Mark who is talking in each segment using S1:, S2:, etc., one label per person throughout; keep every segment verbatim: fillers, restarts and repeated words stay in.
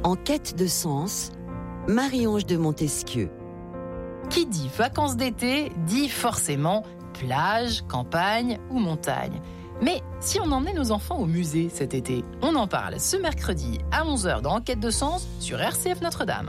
S1: En quête de sens, Marie-Ange de Montesquieu.
S2: Qui dit vacances d'été dit forcément plage, campagne ou montagne. Mais si on emmenait nos enfants au musée cet été, on en parle ce mercredi à onze heures dans Enquête de sens sur R C F Notre-Dame.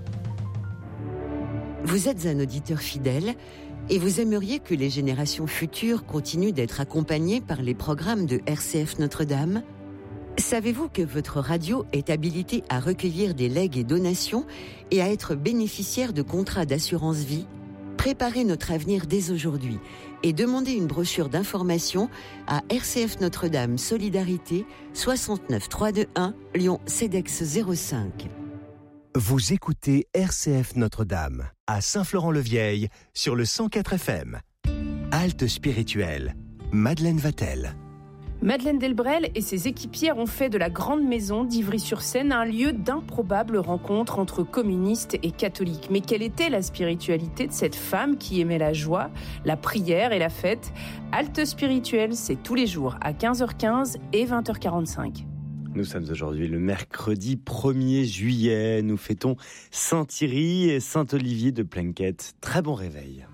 S1: Vous êtes un auditeur fidèle et vous aimeriez que les générations futures continuent d'être accompagnées par les programmes de R C F Notre-Dame ? Savez-vous que votre radio est habilitée à recueillir des legs et donations et à être bénéficiaire de contrats d'assurance vie ? Préparez notre avenir dès aujourd'hui et demandez une brochure d'information à R C F Notre-Dame Solidarité soixante-neuf trois deux un Lyon CEDEX zéro cinq.
S3: Vous écoutez R C F Notre-Dame à Saint-Florent-le-Vieil sur le cent quatre F M. Halte spirituelle, Madeleine Vatel.
S4: Madeleine Delbrel et ses équipières ont fait de la Grande Maison d'Ivry-sur-Seine un lieu d'improbables rencontres entre communistes et catholiques. Mais quelle était la spiritualité de cette femme qui aimait la joie, la prière et la fête ? Halte spirituelle, c'est tous les jours à quinze heures quinze et vingt heures quarante-cinq.
S5: Nous sommes aujourd'hui le mercredi premier juillet. Nous fêtons Saint-Thierry et Saint-Olivier de Planquette. Très bon réveil.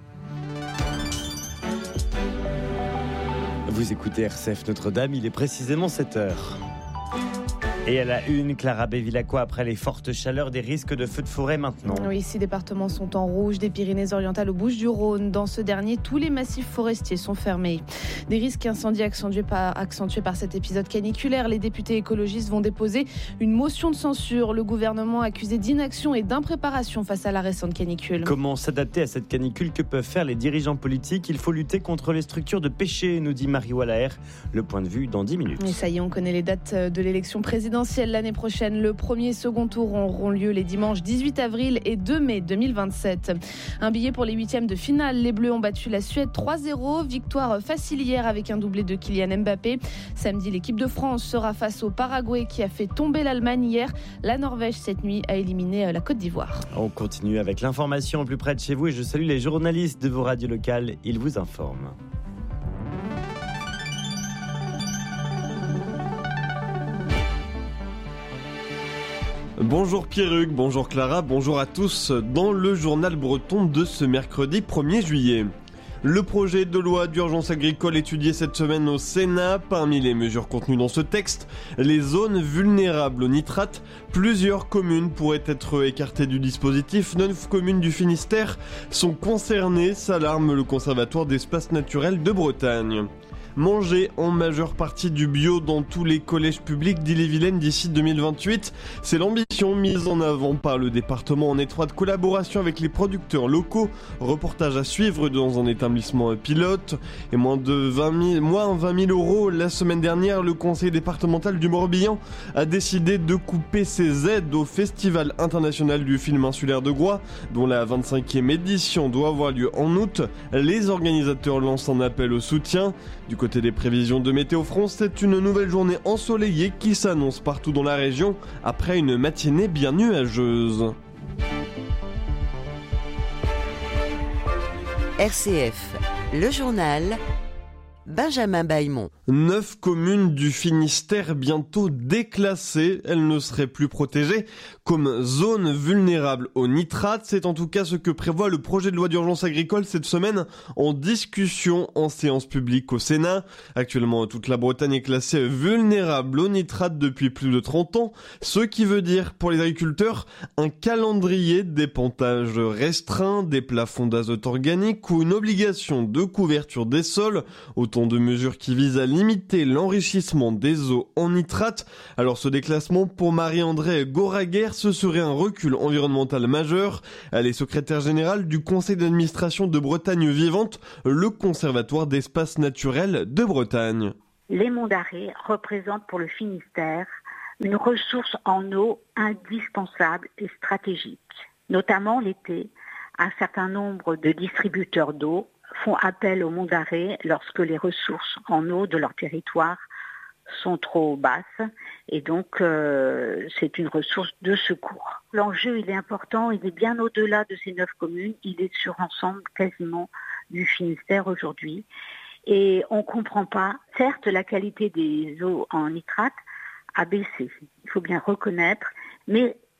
S5: Vous écoutez R C F Notre-Dame, il est précisément sept heures. Et à la une, Clara Bevilacqua, après les fortes chaleurs, des risques de feux de forêt maintenant.
S4: Oui, six départements sont en rouge, des Pyrénées-Orientales aux Bouches-du-Rhône. Dans ce dernier, tous les massifs forestiers sont fermés. Des risques incendies accentués par, accentués par cet épisode caniculaire. Les députés écologistes vont déposer une motion de censure. Le gouvernement accusé d'inaction et d'impréparation face à la récente canicule.
S5: Comment s'adapter à cette canicule ? Que peuvent faire les dirigeants politiques ? Il faut lutter contre les structures de péché, nous dit Marie Wallaer. Le point de vue dans dix minutes.
S4: Et ça y est, on connaît les dates de l'élection présidentielle. L'année prochaine, le premier et second tour auront lieu les dimanches dix-huit avril et deux mai deux mille vingt-sept. Un billet pour les huitièmes de finale. Les Bleus ont battu la Suède trois zéro. Victoire facile hier avec un doublé de Kylian Mbappé. Samedi, l'équipe de France sera face au Paraguay qui a fait tomber l'Allemagne hier. La Norvège, cette nuit, a éliminé la Côte d'Ivoire.
S5: On continue avec l'information au plus près de chez vous et je salue les journalistes de vos radios locales. Ils vous informent.
S6: Bonjour Pierruc, bonjour Clara, bonjour à tous dans le journal breton de ce mercredi premier juillet. Le projet de loi d'urgence agricole étudié cette semaine au Sénat. Parmi les mesures contenues dans ce texte, les zones vulnérables au nitrate. Plusieurs communes pourraient être écartées du dispositif. Neuf communes du Finistère sont concernées, s'alarme le Conservatoire d'espaces naturels de Bretagne. Manger en majeure partie du bio dans tous les collèges publics d'Ille-et-Vilaine d'ici deux mille vingt-huit. C'est l'ambition mise en avant par le département en étroite collaboration avec les producteurs locaux. Reportage à suivre dans un établissement pilote. Et moins de vingt mille, moins vingt mille euros la semaine dernière, le conseil départemental du Morbihan a décidé de couper ses aides au Festival international du film insulaire de Groix, dont la vingt-cinquième édition doit avoir lieu en août. Les organisateurs lancent un appel au soutien. Du côté des prévisions de Météo France, c'est une nouvelle journée ensoleillée qui s'annonce partout dans la région après une matinée bien nuageuse.
S1: R C F, le journal, Benjamin Bailmont.
S6: Neuf communes du Finistère bientôt déclassées. Elles ne seraient plus protégées comme zones vulnérables au nitrate. C'est en tout cas ce que prévoit le projet de loi d'urgence agricole cette semaine en discussion en séance publique au Sénat. Actuellement, toute la Bretagne est classée vulnérable au nitrate depuis plus de trente ans. Ce qui veut dire pour les agriculteurs un calendrier d'épandage restreint, des plafonds d'azote organique ou une obligation de couverture des sols. Autant de mesures qui visent à limiter l'enrichissement des eaux en nitrate. Alors ce déclassement pour Marie-Andrée Goraguer, ce serait un recul environnemental majeur. Elle est secrétaire générale du conseil d'administration de Bretagne Vivante, le conservatoire d'espaces naturels de Bretagne.
S7: Les monts d'arrêt représentent pour le Finistère une ressource en eau indispensable et stratégique. Notamment l'été, un certain nombre de distributeurs d'eau font appel aux monts d'arrêt lorsque les ressources en eau de leur territoire sont trop basses et donc euh, c'est une ressource de secours. L'enjeu il est important, il est bien au-delà de ces neuf communes, il est sur l'ensemble quasiment du Finistère aujourd'hui et on ne comprend pas, certes la qualité des eaux en nitrate a baissé, il faut bien reconnaître, mais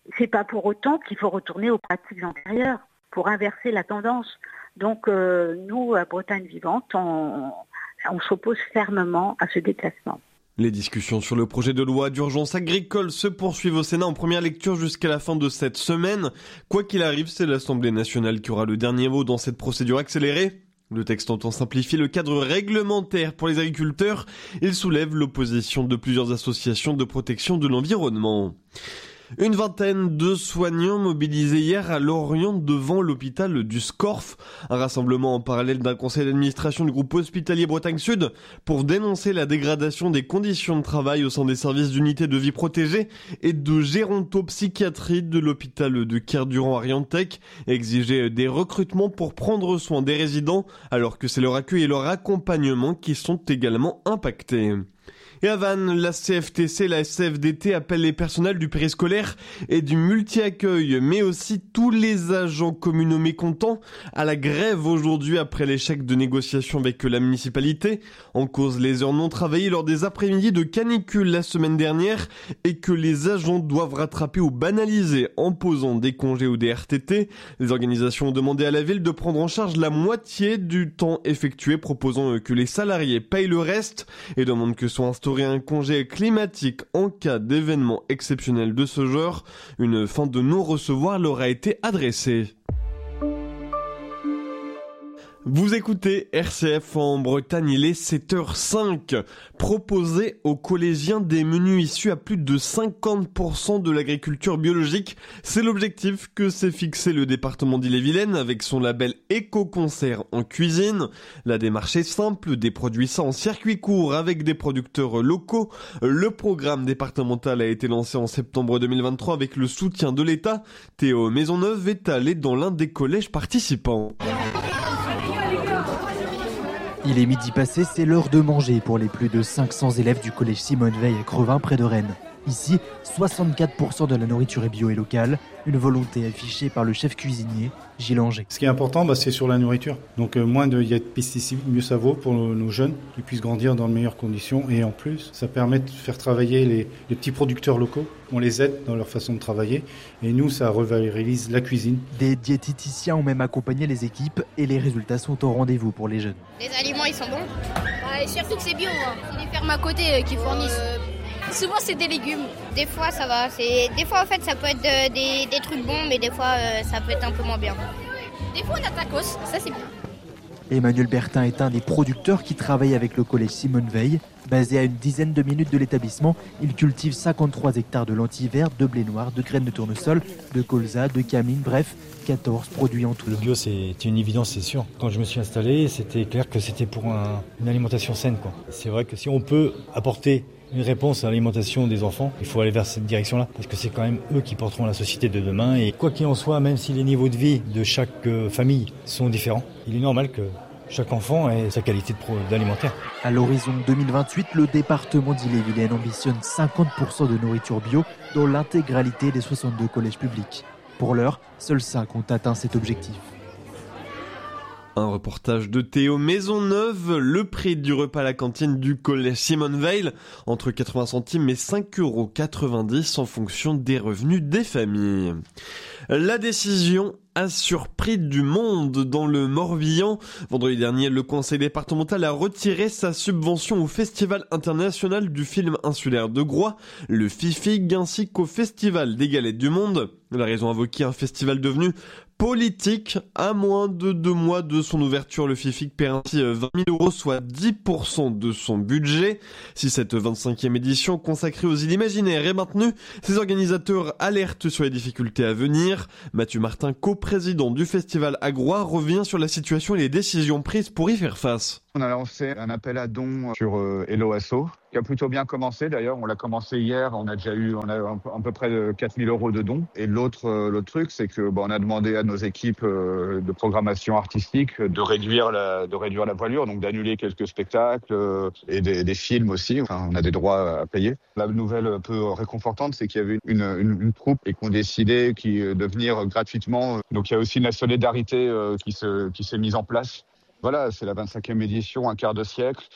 S7: c'est pas pour autant qu'il faut retourner aux pratiques antérieures pour inverser la tendance. Donc euh, nous, à Bretagne Vivante, on, on s'oppose fermement à ce déclassement.
S6: Les discussions sur le projet de loi d'urgence agricole se poursuivent au Sénat en première lecture jusqu'à la fin de cette semaine. Quoi qu'il arrive, c'est l'Assemblée nationale qui aura le dernier mot dans cette procédure accélérée. Le texte entend simplifier le cadre réglementaire pour les agriculteurs. Il soulève l'opposition de plusieurs associations de protection de l'environnement. Une vingtaine de soignants mobilisés hier à Lorient devant l'hôpital du Scorff. Un rassemblement en parallèle d'un conseil d'administration du groupe hospitalier Bretagne Sud pour dénoncer la dégradation des conditions de travail au sein des services d'unité de vie protégée et de gérontopsychiatrie de l'hôpital de Kerduran-Arientec. Exiger des recrutements pour prendre soin des résidents alors que c'est leur accueil et leur accompagnement qui sont également impactés. Et à Vannes, la C F T C et la S F D T appellent les personnels du périscolaire et du multi-accueil, mais aussi tous les agents communaux mécontents à la grève aujourd'hui après l'échec de négociations avec la municipalité. En cause, les heures non travaillées lors des après-midi de canicule la semaine dernière et que les agents doivent rattraper ou banaliser en posant des congés ou des R T T. Les organisations ont demandé à la ville de prendre en charge la moitié du temps effectué, proposant que les salariés payent le reste et demandent que soit instauré un congé climatique en cas d'événement exceptionnel de ce genre. Une fin de non-recevoir leur a été adressée. Vous écoutez R C F en Bretagne, il est sept heures cinq. Proposer aux collégiens des menus issus à plus de cinquante pour cent de l'agriculture biologique, c'est l'objectif que s'est fixé le département d'Ille-et-Vilaine avec son label Éco-Concert en cuisine. La démarche est simple, des produits sains en circuit court avec des producteurs locaux. Le programme départemental a été lancé en septembre deux mille vingt-trois avec le soutien de l'État. Théo Maisonneuve est allé dans l'un des collèges participants.
S8: Il est midi passé, c'est l'heure de manger pour les plus de cinq cents élèves du collège Simone Veil à Crevin, près de Rennes. Ici, soixante-quatre pour cent de la nourriture est bio et locale, une volonté affichée par le chef cuisinier Gilles Anger.
S9: Ce qui est important, bah, c'est sur la nourriture. Donc euh, moins de, y a de pesticides, mieux ça vaut pour nos, nos jeunes, qui puissent grandir dans de meilleures conditions. Et en plus, ça permet de faire travailler les, les petits producteurs locaux. On les aide dans leur façon de travailler. Et nous, ça revalorise la cuisine.
S8: Des diététiciens ont même accompagné les équipes et les résultats sont au rendez-vous pour les jeunes.
S10: Les aliments, ils sont bons. Bah, et surtout que c'est bio. Hein. C'est les fermes à côté euh, qui fournissent. Euh... Souvent, c'est des légumes. Des fois, ça va. C'est... Des fois, en fait, ça peut être de, des, des trucs bons, mais des fois, euh, ça peut être un peu moins bien. Des fois, on a tacos. Ça, c'est bien.
S8: Emmanuel Bertin est un des producteurs qui travaille avec le collège Simone Veil. Basé à une dizaine de minutes de l'établissement, il cultive cinquante-trois hectares de lentilles vertes, de blé noir, de graines de tournesol, de colza, de camine, bref, quatorze produits en tout.
S11: Le bio, c'est une évidence, c'est sûr. Quand je me suis installé, c'était clair que c'était pour un, une alimentation saine, quoi. C'est vrai que si on peut apporter une réponse à l'alimentation des enfants, il faut aller vers cette direction-là, parce que c'est quand même eux qui porteront la société de demain. Et quoi qu'il en soit, même si les niveaux de vie de chaque euh, famille sont différents, il est normal que chaque enfant ait sa qualité de pro- d'alimentaire.
S8: À l'horizon deux mille vingt-huit, le département d'Ille-et-Vilaine ambitionne cinquante pour cent de nourriture bio dans l'intégralité des soixante-deux collèges publics. Pour l'heure, seuls cinq ont atteint cet objectif.
S6: Un reportage de Théo Maisonneuve. Le prix du repas à la cantine du collège Simone Veil, entre quatre-vingts centimes et cinq euros quatre-vingt-dix en fonction des revenus des familles. La décision a surpris du monde dans le Morbihan. Vendredi dernier, le conseil départemental a retiré sa subvention au Festival international du film insulaire de Groix, le F I F I G, ainsi qu'au Festival des Galettes du Monde. La raison invoquée, un festival devenu politique. À moins de deux mois de son ouverture, le F I F I G perd ainsi vingt mille euros, soit dix pour cent de son budget. Si cette vingt-cinquième édition consacrée aux îles imaginaires est maintenue, ses organisateurs alertent sur les difficultés à venir. Mathieu Martin, coprésident du festival à Groix, revient sur la situation et les décisions prises pour y faire face.
S12: On a lancé un appel à dons sur euh, Hello Asso, qui a plutôt bien commencé d'ailleurs. On l'a commencé hier, on a déjà eu on a à peu près quatre mille euros de dons. Et l'autre, euh, l'autre truc, c'est que bon, on a demandé à nos équipes euh, de programmation artistique de réduire la, de réduire la voilure, donc d'annuler quelques spectacles euh, et des, des films aussi. Enfin, on a des droits à payer. La nouvelle un peu réconfortante, c'est qu'il y avait une, une, une troupe et qu'on décidait qui, de venir gratuitement. Donc il y a aussi une solidarité euh, qui, se, qui s'est mise en place. Voilà, c'est la vingt-cinquième édition, un quart de siècle.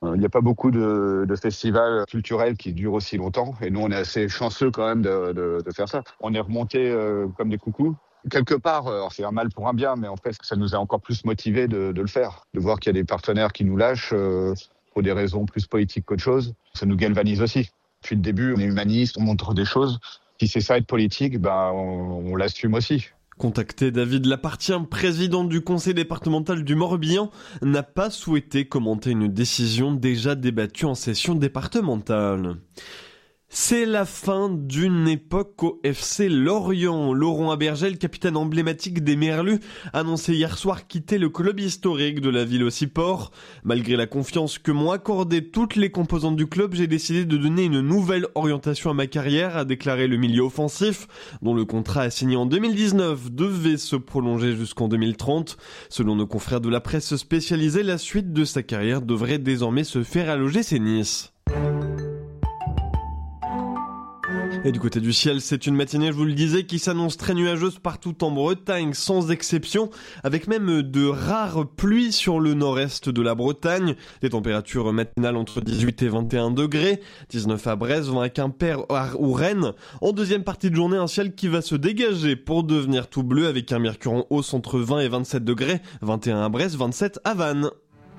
S12: Il n'y a pas beaucoup de, de festivals culturels qui durent aussi longtemps. Et nous, on est assez chanceux quand même de, de, de faire ça. On est remontés euh, comme des coucous. Quelque part, alors c'est un mal pour un bien, mais en fait, ça nous a encore plus motivés de, de le faire. De voir qu'il y a des partenaires qui nous lâchent euh, pour des raisons plus politiques qu'autre chose, ça nous galvanise aussi. Depuis le début, on est humaniste, on montre des choses. Si c'est ça être politique, ben, on, on l'assume aussi.
S6: Contacté, David Lapartien, président du conseil départemental du Morbihan, n'a pas souhaité commenter une décision déjà débattue en session départementale. C'est la fin d'une époque au F C Lorient. Laurent Abergel, capitaine emblématique des Merlus, annonçait hier soir quitter le club historique de la ville au Ciport. Malgré la confiance que m'ont accordé toutes les composantes du club, j'ai décidé de donner une nouvelle orientation à ma carrière, a déclaré le milieu offensif, dont le contrat signé en deux mille dix-neuf devait se prolonger jusqu'en deux mille trente. Selon nos confrères de la presse spécialisée, la suite de sa carrière devrait désormais se faire à l'O G C Nice. Et du côté du ciel, c'est une matinée, je vous le disais, qui s'annonce très nuageuse partout en Bretagne, sans exception, avec même de rares pluies sur le nord-est de la Bretagne. Des températures matinales entre dix-huit et vingt et un degrés, dix-neuf à Brest, vingt à Quimper ou Rennes. En deuxième partie de journée, un ciel qui va se dégager pour devenir tout bleu, avec un mercure en hausse entre vingt et vingt-sept degrés, vingt et un à Brest, vingt-sept à Vannes.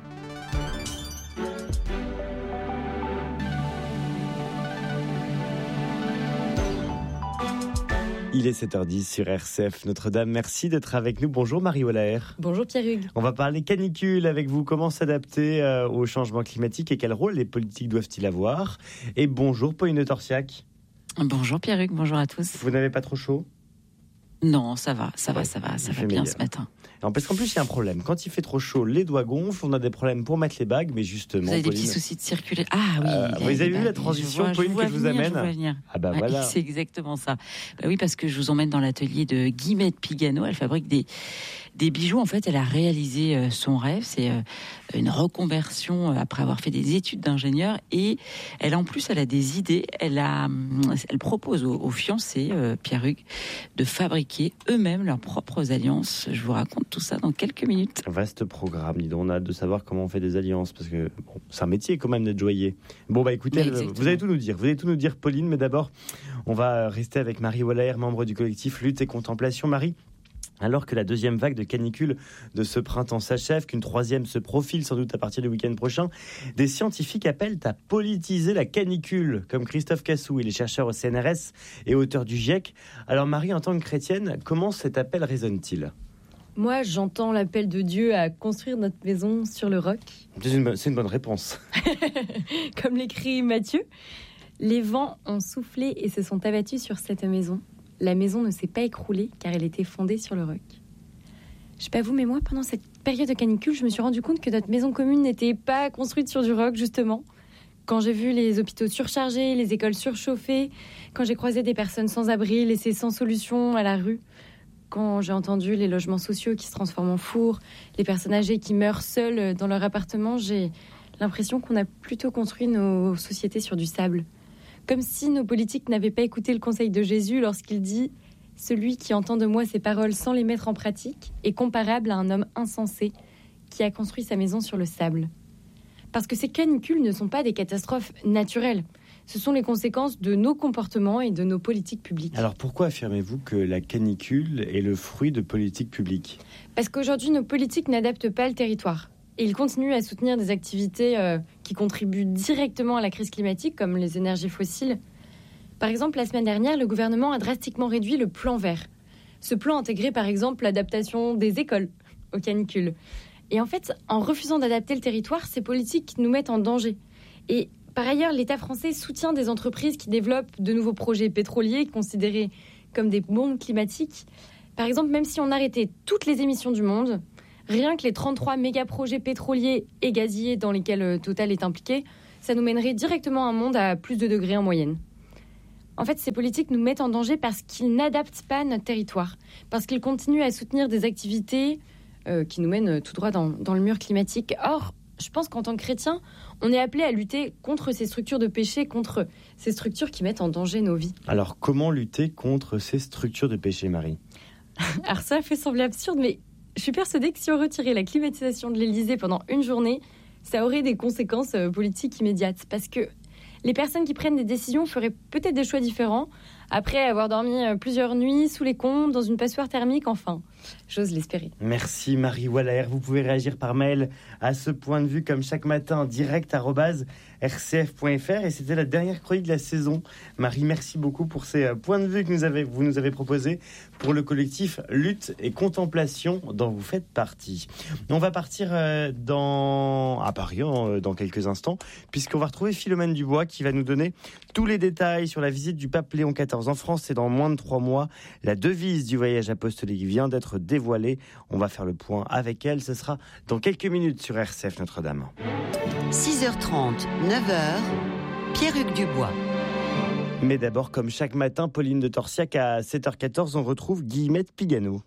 S5: Il est sept heures dix sur R C F Notre-Dame. Merci d'être avec nous. Bonjour Marie Wallaert.
S13: Bonjour Pierre-Hugues.
S5: On va parler canicule avec vous. Comment s'adapter euh, au changement climatique et quel rôle les politiques doivent-ils avoir? Et bonjour Pauline Torsiac.
S13: Bonjour Pierre-Hugues, bonjour à tous.
S5: Vous n'avez pas trop chaud?
S13: Non, ça va, ça va, ça va, ça va bien ce matin.
S5: Alors, parce qu'en plus, il y a un problème. Quand il fait trop chaud, les doigts gonflent, on a des problèmes pour mettre les bagues, mais justement...
S13: Vous avez
S5: Pauline...
S13: des petits soucis de circuler. Ah oui.
S5: Euh, vous avez vu la transition, je vois, Pauline, je que je vous
S13: venir,
S5: amène
S13: je vois venir.
S5: Ah bah
S13: ouais,
S5: voilà.
S13: C'est exactement ça. Bah oui, parce que je vous emmène dans l'atelier de Guillemette Pigano. Elle fabrique des, des bijoux. En fait, elle a réalisé son rêve. C'est une reconversion après avoir fait des études d'ingénieur. Et elle, en plus, elle a des idées. Elle, a, elle propose aux, aux fiancés, euh, Pierre-Hugues, de fabriquer eux-mêmes leurs propres alliances. Je vous raconte tout ça dans quelques minutes.
S5: Vaste programme, dis donc. On a hâte de savoir comment on fait des alliances, parce que bon, c'est un métier quand même d'être joaillier. Bon bah écoutez, elle, vous allez tout nous dire. Vous allez tout nous dire, Pauline, mais d'abord, on va rester avec Marie Wallaert, membre du collectif Lutte et Contemplation. Marie, alors que la deuxième vague de canicule de ce printemps s'achève, qu'une troisième se profile sans doute à partir du week-end prochain, des scientifiques appellent à politiser la canicule, comme Christophe Cassou, il est chercheur au C N R S et auteur du GIEC. Alors Marie, en tant que chrétienne, comment cet appel résonne-t-il ?
S14: Moi, j'entends l'appel de Dieu à construire notre maison sur le roc.
S5: C'est une, c'est une bonne réponse.
S14: Comme l'écrit Matthieu, les vents ont soufflé et se sont abattus sur cette maison. La maison ne s'est pas écroulée car elle était fondée sur le roc. Je sais pas vous, mais moi, pendant cette période de canicule, je me suis rendu compte que notre maison commune n'était pas construite sur du roc, justement. Quand j'ai vu les hôpitaux surchargés, les écoles surchauffées, quand j'ai croisé des personnes sans abri, laissées sans solution à la rue, quand j'ai entendu les logements sociaux qui se transforment en fours, les personnes âgées qui meurent seules dans leur appartement, j'ai l'impression qu'on a plutôt construit nos sociétés sur du sable. Comme si nos politiques n'avaient pas écouté le conseil de Jésus lorsqu'il dit « Celui qui entend de moi ces paroles sans les mettre en pratique est comparable à un homme insensé qui a construit sa maison sur le sable. » Parce que ces canicules ne sont pas des catastrophes naturelles. Ce sont les conséquences de nos comportements et de nos politiques publiques.
S5: Alors pourquoi affirmez-vous que la canicule est le fruit de politiques publiques ?
S14: Parce qu'aujourd'hui, nos politiques n'adaptent pas le territoire. Et ils continuent à soutenir des activités euh, qui contribuent directement à la crise climatique, comme les énergies fossiles. Par exemple, la semaine dernière, le gouvernement a drastiquement réduit le plan vert. Ce plan intégrait par exemple l'adaptation des écoles aux canicules. Et en fait, en refusant d'adapter le territoire, ces politiques nous mettent en danger. Et par ailleurs, l'État français soutient des entreprises qui développent de nouveaux projets pétroliers considérés comme des bombes climatiques. Par exemple, même si on arrêtait toutes les émissions du monde, rien que les trente-trois méga-projets pétroliers et gaziers dans lesquels Total est impliqué, ça nous mènerait directement un monde à plus de degrés en moyenne. En fait, ces politiques nous mettent en danger parce qu'ils n'adaptent pas notre territoire, parce qu'ils continuent à soutenir des activités euh, qui nous mènent tout droit dans, dans le mur climatique. Or, je pense qu'en tant que chrétien, on est appelé à lutter contre ces structures de péché, contre ces structures qui mettent en danger nos vies.
S5: Alors, comment lutter contre ces structures de péché, Marie ?
S14: Alors ça fait sembler absurde, mais je suis persuadée que si on retirait la climatisation de l'Élysée pendant une journée, ça aurait des conséquences euh, politiques immédiates. Parce que les personnes qui prennent des décisions feraient peut-être des choix différents après avoir dormi plusieurs nuits sous les comptes, dans une passoire thermique, enfin, j'ose l'espérer.
S5: Merci Marie Waller. Vous pouvez réagir par mail à ce point de vue comme chaque matin en direct arobase r c f point f r. Et c'était la dernière chronique de la saison. Marie, merci beaucoup pour ces points de vue que nous avez, vous nous avez proposés pour le collectif Lutte et Contemplation dont vous faites partie. On va partir dans, à Paris dans quelques instants, puisqu'on va retrouver Philomène Dubois qui va nous donner tous les détails sur la visite du pape Léon quatorze en France. C'est dans moins de trois mois. La devise du voyage apostolique vient d'être dévoilée. On va faire le point avec elle. Ce sera dans quelques minutes sur R C F Notre-Dame.
S1: six heures trente, neuf heures, Pierre-Hugues Dubois.
S5: Mais d'abord, comme chaque matin, Pauline de Torsiac, à sept heures quatorze, on retrouve Guillemette Pigano.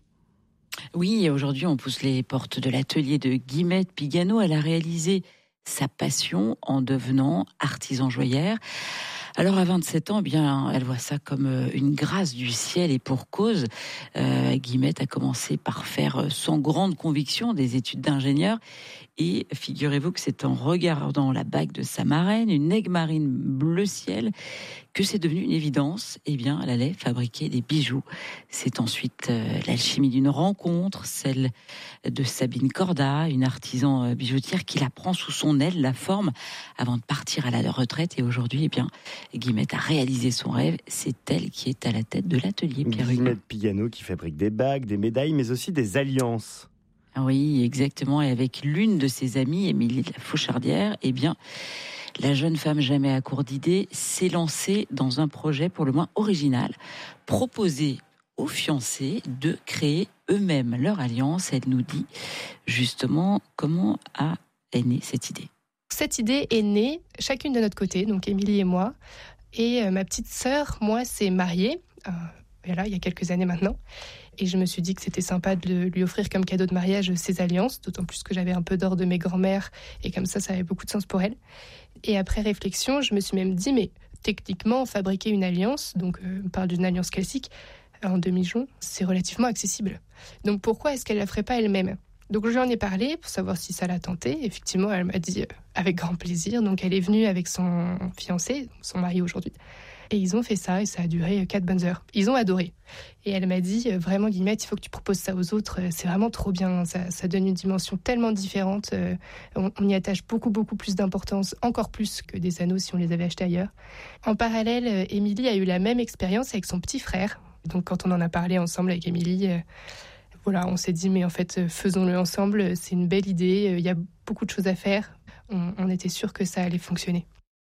S13: Oui, aujourd'hui, on pousse les portes de l'atelier de Guillemette Pigano. Elle a réalisé sa passion en devenant artisan joaillère. Alors à vingt-sept ans, eh bien, elle voit ça comme une grâce du ciel et pour cause. Euh, Guillemette a commencé par faire sans grande conviction des études d'ingénieur. Et figurez-vous que c'est en regardant la bague de sa marraine, une aigue marine bleu ciel, que c'est devenu une évidence. Eh bien, elle allait fabriquer des bijoux. C'est ensuite euh, l'alchimie d'une rencontre, celle de Sabine Corda, une artisan bijoutière qui la prend sous son aile, la forme, avant de partir à la retraite. Et aujourd'hui, eh bien, Guillemette a réalisé son rêve. C'est elle qui est à la tête de l'atelier Pierre-Hugues.
S5: Guillemette Pigano qui fabrique des bagues, des médailles, mais aussi des alliances.
S13: Oui, exactement. Et avec l'une de ses amies, Émilie de la Fauchardière, eh bien, la jeune femme jamais à court d'idées s'est lancée dans un projet pour le moins original, proposer aux fiancés de créer eux-mêmes leur alliance. Elle nous dit justement comment a est née cette idée.
S15: Cette idée est née chacune de notre côté, donc Émilie et moi. Et euh, ma petite sœur, moi, s'est mariée, euh, voilà, il y a quelques années maintenant. Et je me suis dit que c'était sympa de lui offrir comme cadeau de mariage ses alliances, d'autant plus que j'avais un peu d'or de mes grands-mères, et comme ça, ça avait beaucoup de sens pour elle. Et après réflexion, je me suis même dit, mais techniquement, fabriquer une alliance, donc euh, on parle d'une alliance classique, en demi-jonc, c'est relativement accessible. Donc pourquoi est-ce qu'elle ne la ferait pas elle-même ? Donc je lui en ai parlé pour savoir si ça l'a tenté. Effectivement, elle m'a dit euh, avec grand plaisir. Donc elle est venue avec son fiancé, son mari aujourd'hui. Et ils ont fait ça et ça a duré quatre bonnes heures. Ils ont adoré. Et elle m'a dit, vraiment Guillemette, il faut que tu proposes ça aux autres. C'est vraiment trop bien. Ça, ça donne une dimension tellement différente. On, on y attache beaucoup, beaucoup plus d'importance, encore plus que des anneaux si on les avait achetés ailleurs. En parallèle, Émilie a eu la même expérience avec son petit frère. Donc quand on en a parlé ensemble avec Émilie, euh, voilà, on s'est dit, mais en fait, faisons-le ensemble. C'est une belle idée. Il y a beaucoup de choses à faire. On, on était sûr que ça allait fonctionner.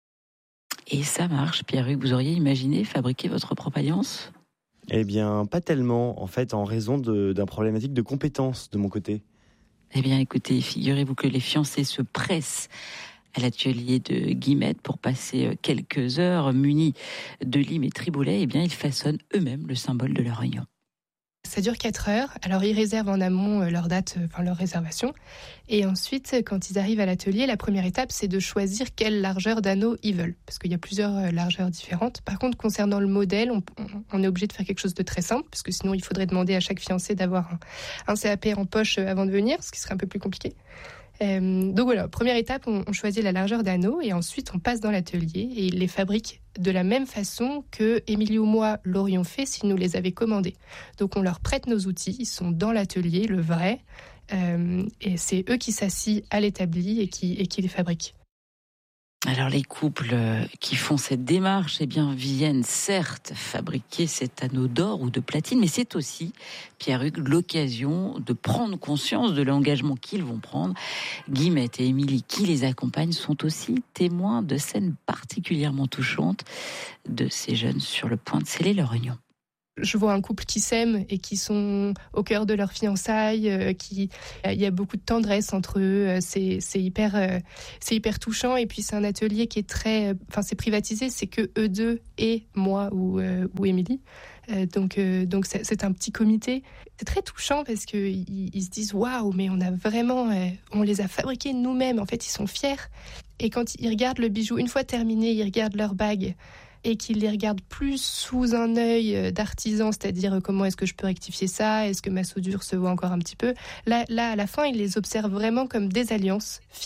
S13: Et ça marche, Pierre-Hugues. Vous auriez imaginé fabriquer votre propre alliance ?
S5: Eh bien, pas tellement, en fait, en raison de, d'un problématique de compétences de mon côté.
S13: Eh bien, écoutez, figurez-vous que les fiancés se pressent à l'atelier de Guillemette pour passer quelques heures munis de limes et triboulets. Eh bien, ils façonnent eux-mêmes le symbole de leur union.
S15: Ça dure quatre heures. Alors, ils réservent en amont leur date, enfin leur réservation. Et ensuite, quand ils arrivent à l'atelier, la première étape, c'est de choisir quelle largeur d'anneau ils veulent. Parce qu'il y a plusieurs largeurs différentes. Par contre, concernant le modèle, on, on est obligé de faire quelque chose de très simple, parce que sinon, il faudrait demander à chaque fiancé d'avoir un, un C A P en poche avant de venir, ce qui serait un peu plus compliqué. Euh, donc voilà, première étape, on, on choisit la largeur d'anneau et ensuite on passe dans l'atelier et ils les fabriquent de la même façon que Émilie ou moi l'aurions fait s'ils nous les avaient commandés. Donc on leur prête nos outils, ils sont dans l'atelier, le vrai, euh, et c'est eux qui s'assient à l'établi et qui, et qui les fabriquent.
S13: Alors les couples qui font cette démarche, eh bien, viennent certes fabriquer cet anneau d'or ou de platine, mais c'est aussi, Pierre-Hugues, l'occasion de prendre conscience de l'engagement qu'ils vont prendre. Guillemette et Émilie, qui les accompagnent, sont aussi témoins de scènes particulièrement touchantes de ces jeunes sur le point de sceller leur union.
S15: Je vois un couple qui s'aime et qui sont au cœur de leur fiançailles, euh, qui, il y a beaucoup de tendresse entre eux, c'est, c'est, hyper, euh, c'est hyper touchant. Et puis c'est un atelier qui est très, enfin c'est privatisé, c'est que eux deux et moi ou, euh, ou Émilie. Euh, donc, euh, donc c'est, c'est un petit comité. C'est très touchant parce qu'ils ils se disent waouh, mais on a vraiment, euh, on les a fabriqués nous-mêmes. En fait, ils sont fiers. Et quand ils regardent le bijou, une fois terminé, ils regardent leur bague. Et qu'ils les regardent plus sous un œil d'artisan, c'est-à-dire comment est-ce que je peux rectifier ça, est-ce que ma soudure se voit encore un petit peu. Là, là, à la fin, ils les observent vraiment comme des alliances finies,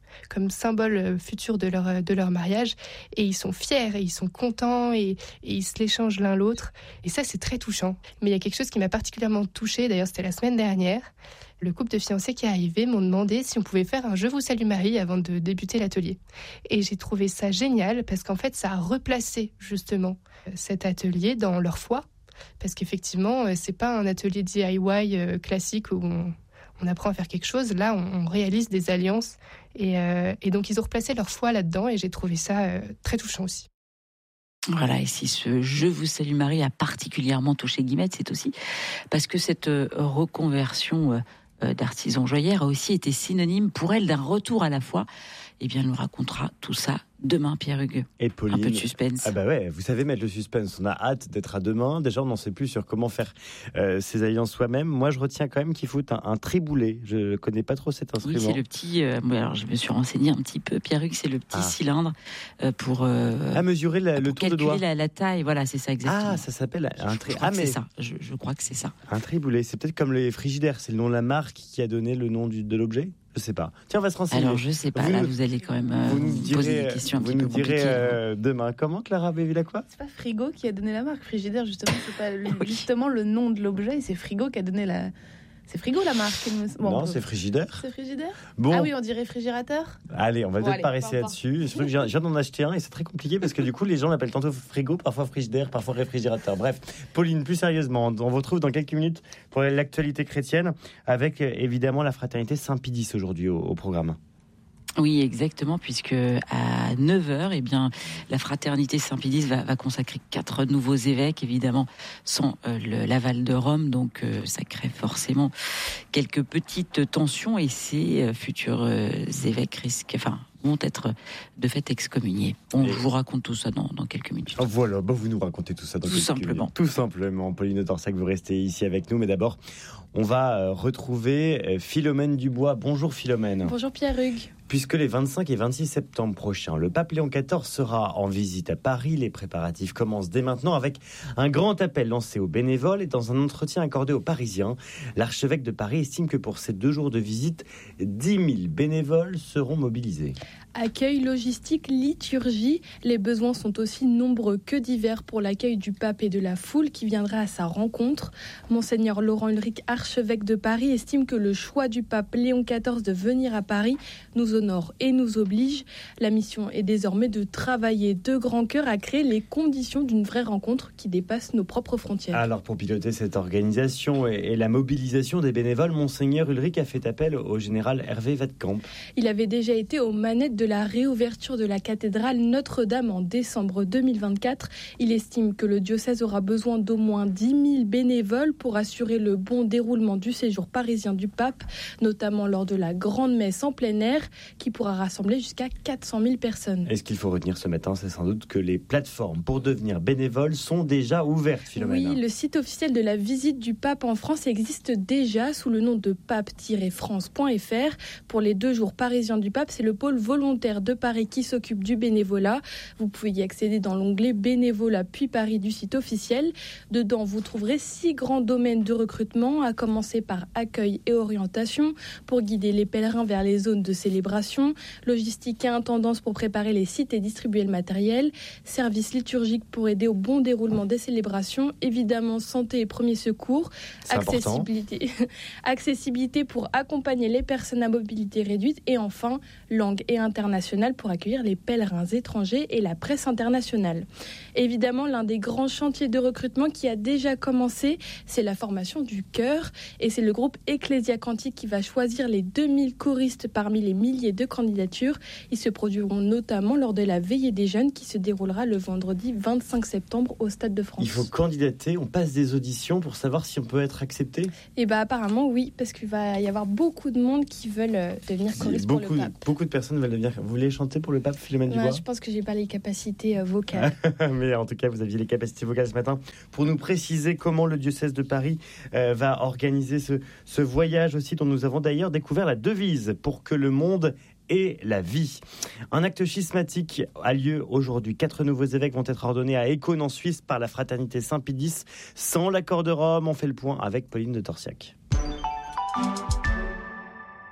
S15: comme symbole futur de leur, de leur mariage. Et ils sont fiers, et ils sont contents, et, et ils se l'échangent l'un l'autre. Et ça, c'est très touchant. Mais il y a quelque chose qui m'a particulièrement touchée, d'ailleurs c'était la semaine dernière. Le couple de fiancés qui est arrivé m'ont demandé si on pouvait faire un « Je vous salue Marie » avant de débuter l'atelier. Et j'ai trouvé ça génial parce qu'en fait, ça a replacé justement cet atelier dans leur foi. Parce qu'effectivement, c'est pas un atelier D I Y classique où on, on apprend à faire quelque chose. Là, on, on réalise des alliances. Et, euh, et donc, ils ont replacé leur foi là-dedans et j'ai trouvé ça euh, très touchant aussi.
S13: Voilà, et si ce « Je vous salue Marie » a particulièrement touché Guillemette, c'est aussi parce que cette reconversion d'artisan joaillère a aussi été synonyme pour elle d'un retour à la foi. Eh bien, elle nous racontera tout ça demain, Pierre-Hugues.
S5: Et Pauline,
S13: un peu de suspense.
S5: Ah bah ouais, vous savez mettre le suspense. On a hâte d'être à demain. Déjà, on n'en sait plus sur comment faire euh, ses alliances soi-même. Moi, je retiens quand même qu'il faut un, un triboulet. Je ne connais pas trop cet instrument.
S13: Oui, c'est le petit... Euh, alors, je me suis renseigné un petit peu. Pierre-Hugues, c'est le petit ah. cylindre euh, pour... Euh,
S5: à mesurer la, le tour de doigt.
S13: Calculer la, la taille. Voilà, c'est ça exactement.
S5: Ah, ça s'appelle un triboulet.
S13: Ah,
S5: mais
S13: c'est ça. Je, je crois que c'est ça.
S5: Un triboulet. C'est peut-être comme les frigidaires. C'est le nom de la marque qui a donné le nom du, de l'objet. Je sais pas. Tiens, on va se renseigner.
S13: Alors, je sais pas. Vous là, nous, vous allez quand même euh, vous direz, poser des questions un petit peu compliquées. Vous nous direz
S5: euh, demain. Comment Clara Béville-Lacroix ?
S4: C'est pas Frigo qui a donné la marque. Frigidaire, justement, c'est pas le, oui. justement le nom de l'objet. C'est Frigo qui a donné la... C'est Frigo la marque.
S5: Bon, non, c'est Frigidaire.
S4: C'est Frigidaire.
S5: Bon.
S4: Ah oui, on dit réfrigérateur.
S5: Allez, on va
S4: bon,
S5: peut-être
S4: allez,
S5: pas rester là-dessus. Je viens, je viens d'en acheter un et c'est très compliqué parce que du coup, les gens l'appellent tantôt frigo, parfois frigidaire, parfois réfrigérateur. Bref, Pauline, plus sérieusement, on vous retrouve dans quelques minutes pour l'actualité chrétienne avec évidemment la fraternité Saint-Pédis aujourd'hui au, au programme.
S13: Oui, exactement, puisque à neuf heures, eh bien, la fraternité Saint-Pédis va, va consacrer quatre nouveaux évêques, évidemment, sans euh, le, l'aval de Rome, donc euh, ça crée forcément quelques petites tensions, et ces euh, futurs euh, évêques risquent, enfin, vont être de fait excommuniés. On et... vous raconte tout ça dans, dans quelques minutes.
S5: Oh, voilà, bah vous nous racontez tout ça dans
S13: tout
S5: quelques
S13: simplement.
S5: minutes. Tout simplement. Pauline Torsac, vous restez ici avec nous, mais d'abord, on va retrouver Philomène Dubois. Bonjour Philomène.
S4: Bonjour Pierre-Hugues.
S5: Puisque les vingt-cinq et vingt-six septembre prochains, le pape Léon quatorze sera en visite à Paris. Les préparatifs commencent dès maintenant avec un grand appel lancé aux bénévoles et dans un entretien accordé aux Parisiens. L'archevêque de Paris estime que pour ces deux jours de visite, dix mille bénévoles seront mobilisés.
S4: Accueil, logistique, liturgie, les besoins sont aussi nombreux que divers pour l'accueil du pape et de la foule qui viendra à sa rencontre. Monseigneur Laurent Ulrich, archevêque de Paris, estime que le choix du pape Léon quatorze de venir à Paris nous honore et nous oblige. La mission est désormais de travailler de grand cœur à créer les conditions d'une vraie rencontre qui dépasse nos propres frontières.
S5: Alors pour piloter cette organisation et la mobilisation des bénévoles, Monseigneur Ulrich a fait appel au général Hervé Vadkamp.
S4: Il avait déjà été aux manettes de la réouverture de la cathédrale Notre-Dame en décembre deux mille vingt-quatre. Il estime que le diocèse aura besoin d'au moins dix mille bénévoles pour assurer le bon déroulement du séjour parisien du pape, notamment lors de la grande messe en plein air qui pourra rassembler jusqu'à quatre cent mille personnes.
S5: Et ce qu'il faut retenir ce matin, c'est sans doute que les plateformes pour devenir bénévole sont déjà ouvertes, Philomène.
S4: Oui, le site officiel de la visite du pape en France existe déjà sous le nom de pape tiret france point f r. Pour les deux jours parisiens du pape, c'est le pôle volontaire de Paris qui s'occupe du bénévolat. Vous pouvez y accéder dans l'onglet bénévolat puis Paris du site officiel. Dedans, vous trouverez six grands domaines de recrutement, à commencer par accueil et orientation pour guider les pèlerins vers les zones de célébration, logistique et intendance pour préparer les sites et distribuer le matériel, service liturgique pour aider au bon déroulement des célébrations, évidemment santé et premiers secours, accessibilité, accessibilité pour accompagner les personnes à mobilité réduite et enfin langue et internationale pour accueillir les pèlerins étrangers et la presse internationale. Évidemment, l'un des grands chantiers de recrutement qui a déjà commencé, c'est la formation du chœur et c'est le groupe Ecclesia Cantique qui va choisir les deux mille choristes parmi les milliers de candidatures. Ils se produiront notamment lors de la veillée des jeunes qui se déroulera le vendredi vingt-cinq septembre au Stade de France.
S5: Il faut candidater, on passe des auditions pour savoir si on peut être accepté ?
S4: Eh bien apparemment oui, parce qu'il va y avoir beaucoup de monde qui veulent devenir choriste
S5: beaucoup,
S4: pour le pape.
S5: Beaucoup de personnes veulent devenir... Vous voulez chanter pour le pape, Philomène Dubois ?
S4: Ouais, je pense que j'ai pas les capacités euh, vocales.
S5: Mais en tout cas, vous aviez les capacités vocales ce matin pour nous préciser comment le diocèse de Paris euh, va organiser ce, ce voyage aussi dont nous avons d'ailleurs découvert la devise pour que le monde et la vie. Un acte schismatique a lieu aujourd'hui. Quatre nouveaux évêques vont être ordonnés à Écône en Suisse par la fraternité Saint-Pédis sans l'accord de Rome. On fait le point avec Pauline de Torsiac.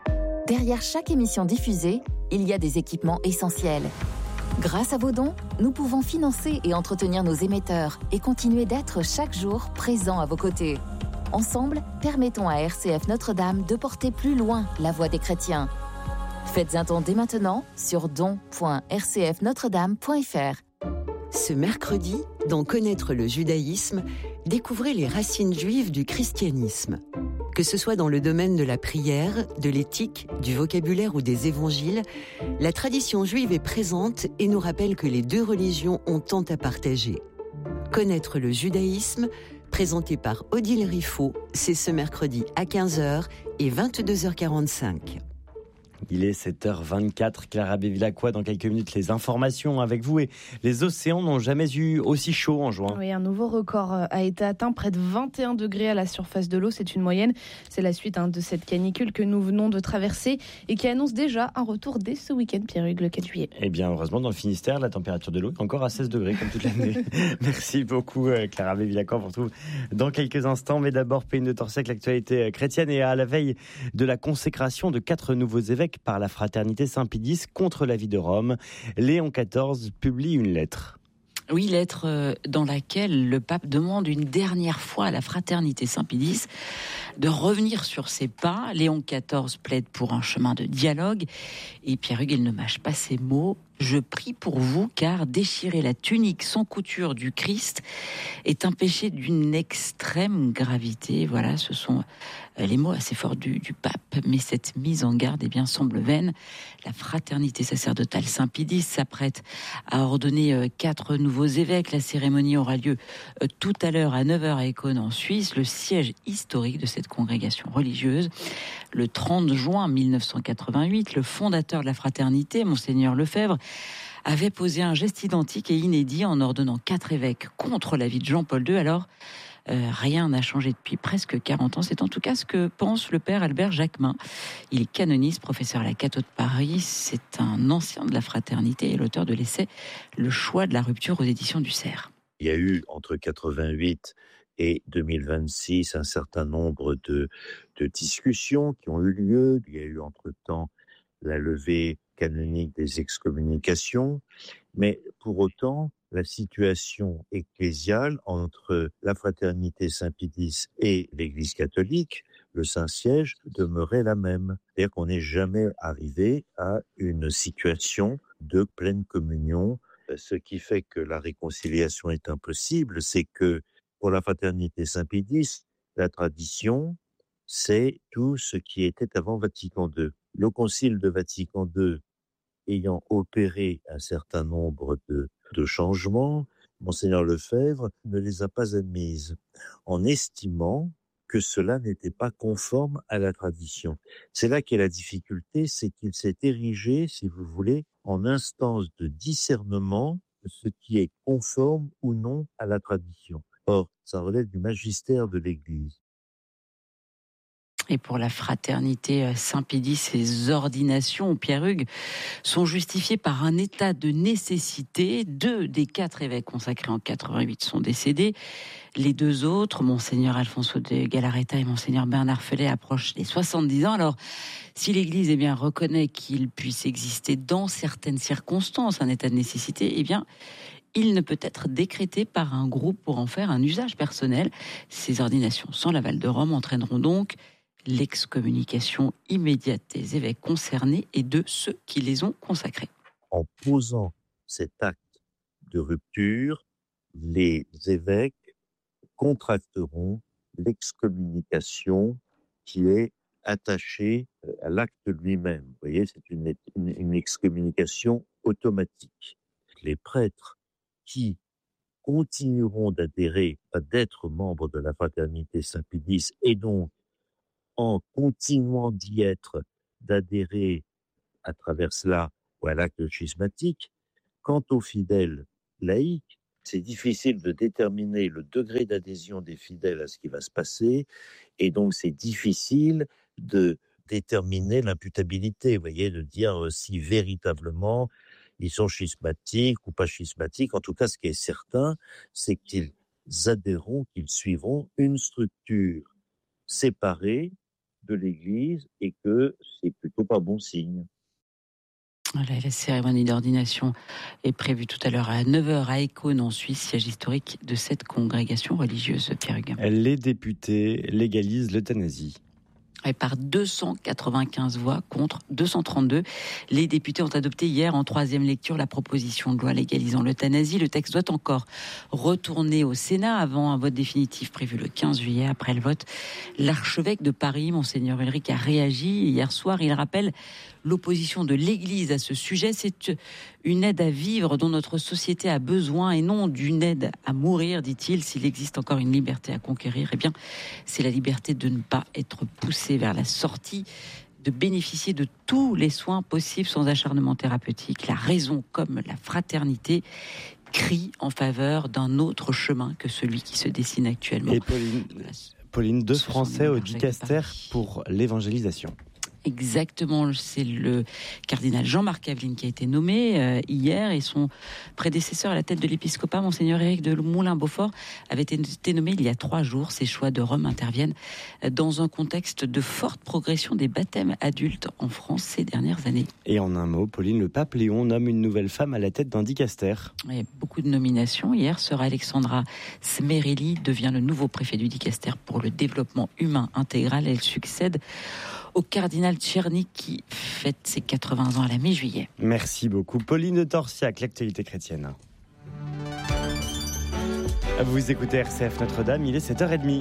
S16: Derrière chaque émission diffusée, il y a des équipements essentiels. Grâce à vos dons, nous pouvons financer et entretenir nos émetteurs et continuer d'être chaque jour présents à vos côtés. Ensemble, permettons à R C F Notre-Dame de porter plus loin la voix des chrétiens. Faites un don dès maintenant sur don point r c f notre dame point f r.
S1: Ce mercredi, dans Connaître le judaïsme, découvrez les racines juives du christianisme. Que ce soit dans le domaine de la prière, de l'éthique, du vocabulaire ou des évangiles, la tradition juive est présente et nous rappelle que les deux religions ont tant à partager. Connaître le judaïsme, présenté par Odile Riffaut, c'est ce mercredi à quinze heures et vingt-deux heures quarante-cinq.
S5: Il est sept heures vingt-quatre, Clara Bévilacqua, dans quelques minutes les informations avec vous. Et les océans n'ont jamais eu aussi chaud en juin.
S4: Oui, un nouveau record a été atteint, près de vingt et un degrés à la surface de l'eau, c'est une moyenne. C'est la suite hein, de cette canicule que nous venons de traverser et qui annonce déjà un retour dès ce week-end, Pierre-Hugues, le quatre juillet.
S5: Eh bien, heureusement, dans le Finistère, la température de l'eau est encore à seize degrés, comme toute l'année. Merci beaucoup, Clara Bévilacqua. On vous retrouve dans quelques instants. Mais d'abord, Payne de Torsec, l'actualité chrétienne, et à la veille de la consécration de quatre nouveaux évêques par la fraternité Saint-Pédis contre la vie de Rome, Léon quatorze publie une lettre.
S13: Oui, lettre dans laquelle le pape demande une dernière fois à la fraternité Saint-Pédis de revenir sur ses pas. Léon quatorze plaide pour un chemin de dialogue et Pierre-Hugues, il ne mâche pas ses mots. Je prie pour vous, car déchirer la tunique sans couture du Christ est un péché d'une extrême gravité. Voilà, ce sont les mots assez forts du, du pape. Mais cette mise en garde, eh bien, semble vaine. La fraternité sacerdotale Saint-Pédis s'apprête à ordonner quatre nouveaux évêques. La cérémonie aura lieu tout à l'heure à neuf heures à Écône, en Suisse, le siège historique de cette congrégation religieuse. Le trente juin mille neuf cent quatre-vingt-huit, le fondateur de la fraternité, Monseigneur Lefebvre, avait posé un geste identique et inédit en ordonnant quatre évêques contre l'avis de Jean-Paul deux. Alors, euh, rien n'a changé depuis presque quarante ans. C'est en tout cas ce que pense le père Albert Jacquemin. Il est canoniste, professeur à la Catho de Paris. C'est un ancien de la fraternité et l'auteur de l'essai « Le choix de la rupture » aux éditions du Cerf.
S17: Il y a eu entre quatre-vingt-huit et deux mille vingt-six un certain nombre de, de discussions qui ont eu lieu. Il y a eu entre-temps la levée canonique des excommunications, mais pour autant, la situation ecclésiale entre la fraternité Saint-Pédis et l'Église catholique, le Saint-Siège, demeurait la même. C'est-à-dire qu'on n'est jamais arrivé à une situation de pleine communion. Ce qui fait que la réconciliation est impossible, c'est que pour la fraternité Saint-Pédis, la tradition, c'est tout ce qui était avant Vatican deux. Le concile de Vatican deux ayant opéré un certain nombre de, de changements, Monseigneur Lefebvre ne les a pas admises, en estimant que cela n'était pas conforme à la tradition. C'est là qu'est la difficulté, c'est qu'il s'est érigé, si vous voulez, en instance de discernement de ce qui est conforme ou non à la tradition. Or, ça relève du magistère de l'Église.
S13: Et pour la fraternité Saint-Pédis, ces ordinations, Pierre-Hugues, sont justifiées par un état de nécessité. Deux des quatre évêques consacrés en quatre-vingt-huit sont décédés. Les deux autres, Monseigneur Alfonso de Galarreta et Monseigneur Bernard Fellet, approchent les soixante-dix ans. Alors, si l'Église eh bien, reconnaît qu'il puisse exister dans certaines circonstances un état de nécessité, eh bien, il ne peut être décrété par un groupe pour en faire un usage personnel. Ces ordinations sans l'aval de Rome entraîneront donc l'excommunication immédiate des évêques concernés et de ceux qui les ont consacrés.
S17: En posant cet acte de rupture, les évêques contracteront l'excommunication qui est attachée à l'acte lui-même. Vous voyez, c'est une, une, une excommunication automatique. Les prêtres qui continueront d'adhérer, d'être membres de la fraternité Saint-Pédis et donc en continuant d'y être, d'adhérer à travers cela à l'acte schismatique. Quant aux fidèles laïcs, c'est difficile de déterminer le degré d'adhésion des fidèles à ce qui va se passer, et donc c'est difficile de déterminer l'imputabilité, vous voyez, de dire si véritablement ils sont schismatiques ou pas schismatiques. En tout cas, ce qui est certain, c'est qu'ils adhéreront, qu'ils suivront une structure séparée de l'église et que c'est plutôt pas bon signe.
S13: Voilà, la cérémonie d'ordination est prévue tout à l'heure à neuf heures à Écône en Suisse, siège historique de cette congrégation religieuse, Pierre Huguin.
S5: Les députés légalisent l'euthanasie.
S13: Et par deux cent quatre-vingt-quinze voix contre deux cent trente-deux. Les députés ont adopté hier en troisième lecture la proposition de loi légalisant l'euthanasie. Le texte doit encore retourner au Sénat avant un vote définitif prévu le quinze juillet. Après le vote, l'archevêque de Paris, Monseigneur Ulrich, a réagi hier soir. Il rappelle l'opposition de l'Église à ce sujet. C'est une aide à vivre dont notre société a besoin et non d'une aide à mourir, dit-il. S'il existe encore une liberté à conquérir, eh bien, c'est la liberté de ne pas être poussé vers la sortie, de bénéficier de tous les soins possibles sans acharnement thérapeutique. La raison comme la fraternité crient en faveur d'un autre chemin que celui qui se dessine actuellement.
S5: Et Pauline, Pauline deux Français au dicaster pour l'évangélisation.
S13: Exactement, c'est le cardinal Jean-Marc Aveline qui a été nommé euh, hier et son prédécesseur à la tête de l'épiscopat, Monseigneur Éric de Moulin-Beaufort, avait été nommé il y a trois jours. Ces choix de Rome interviennent dans un contexte de forte progression des baptêmes adultes en France ces dernières années.
S5: Et en un mot, Pauline, le pape Léon nomme une nouvelle femme à la tête d'un dicaster.
S13: Il y a beaucoup de nominations. Hier, sœur Alexandra Smerelli devient le nouveau préfet du dicaster pour le développement humain intégral. Elle succède au cardinal Tcherny qui fête ses quatre-vingts ans à la mi-juillet.
S5: Merci beaucoup. Pauline de Torsiac, l'actualité chrétienne. Vous écoutez R C F Notre-Dame, il est sept heures trente.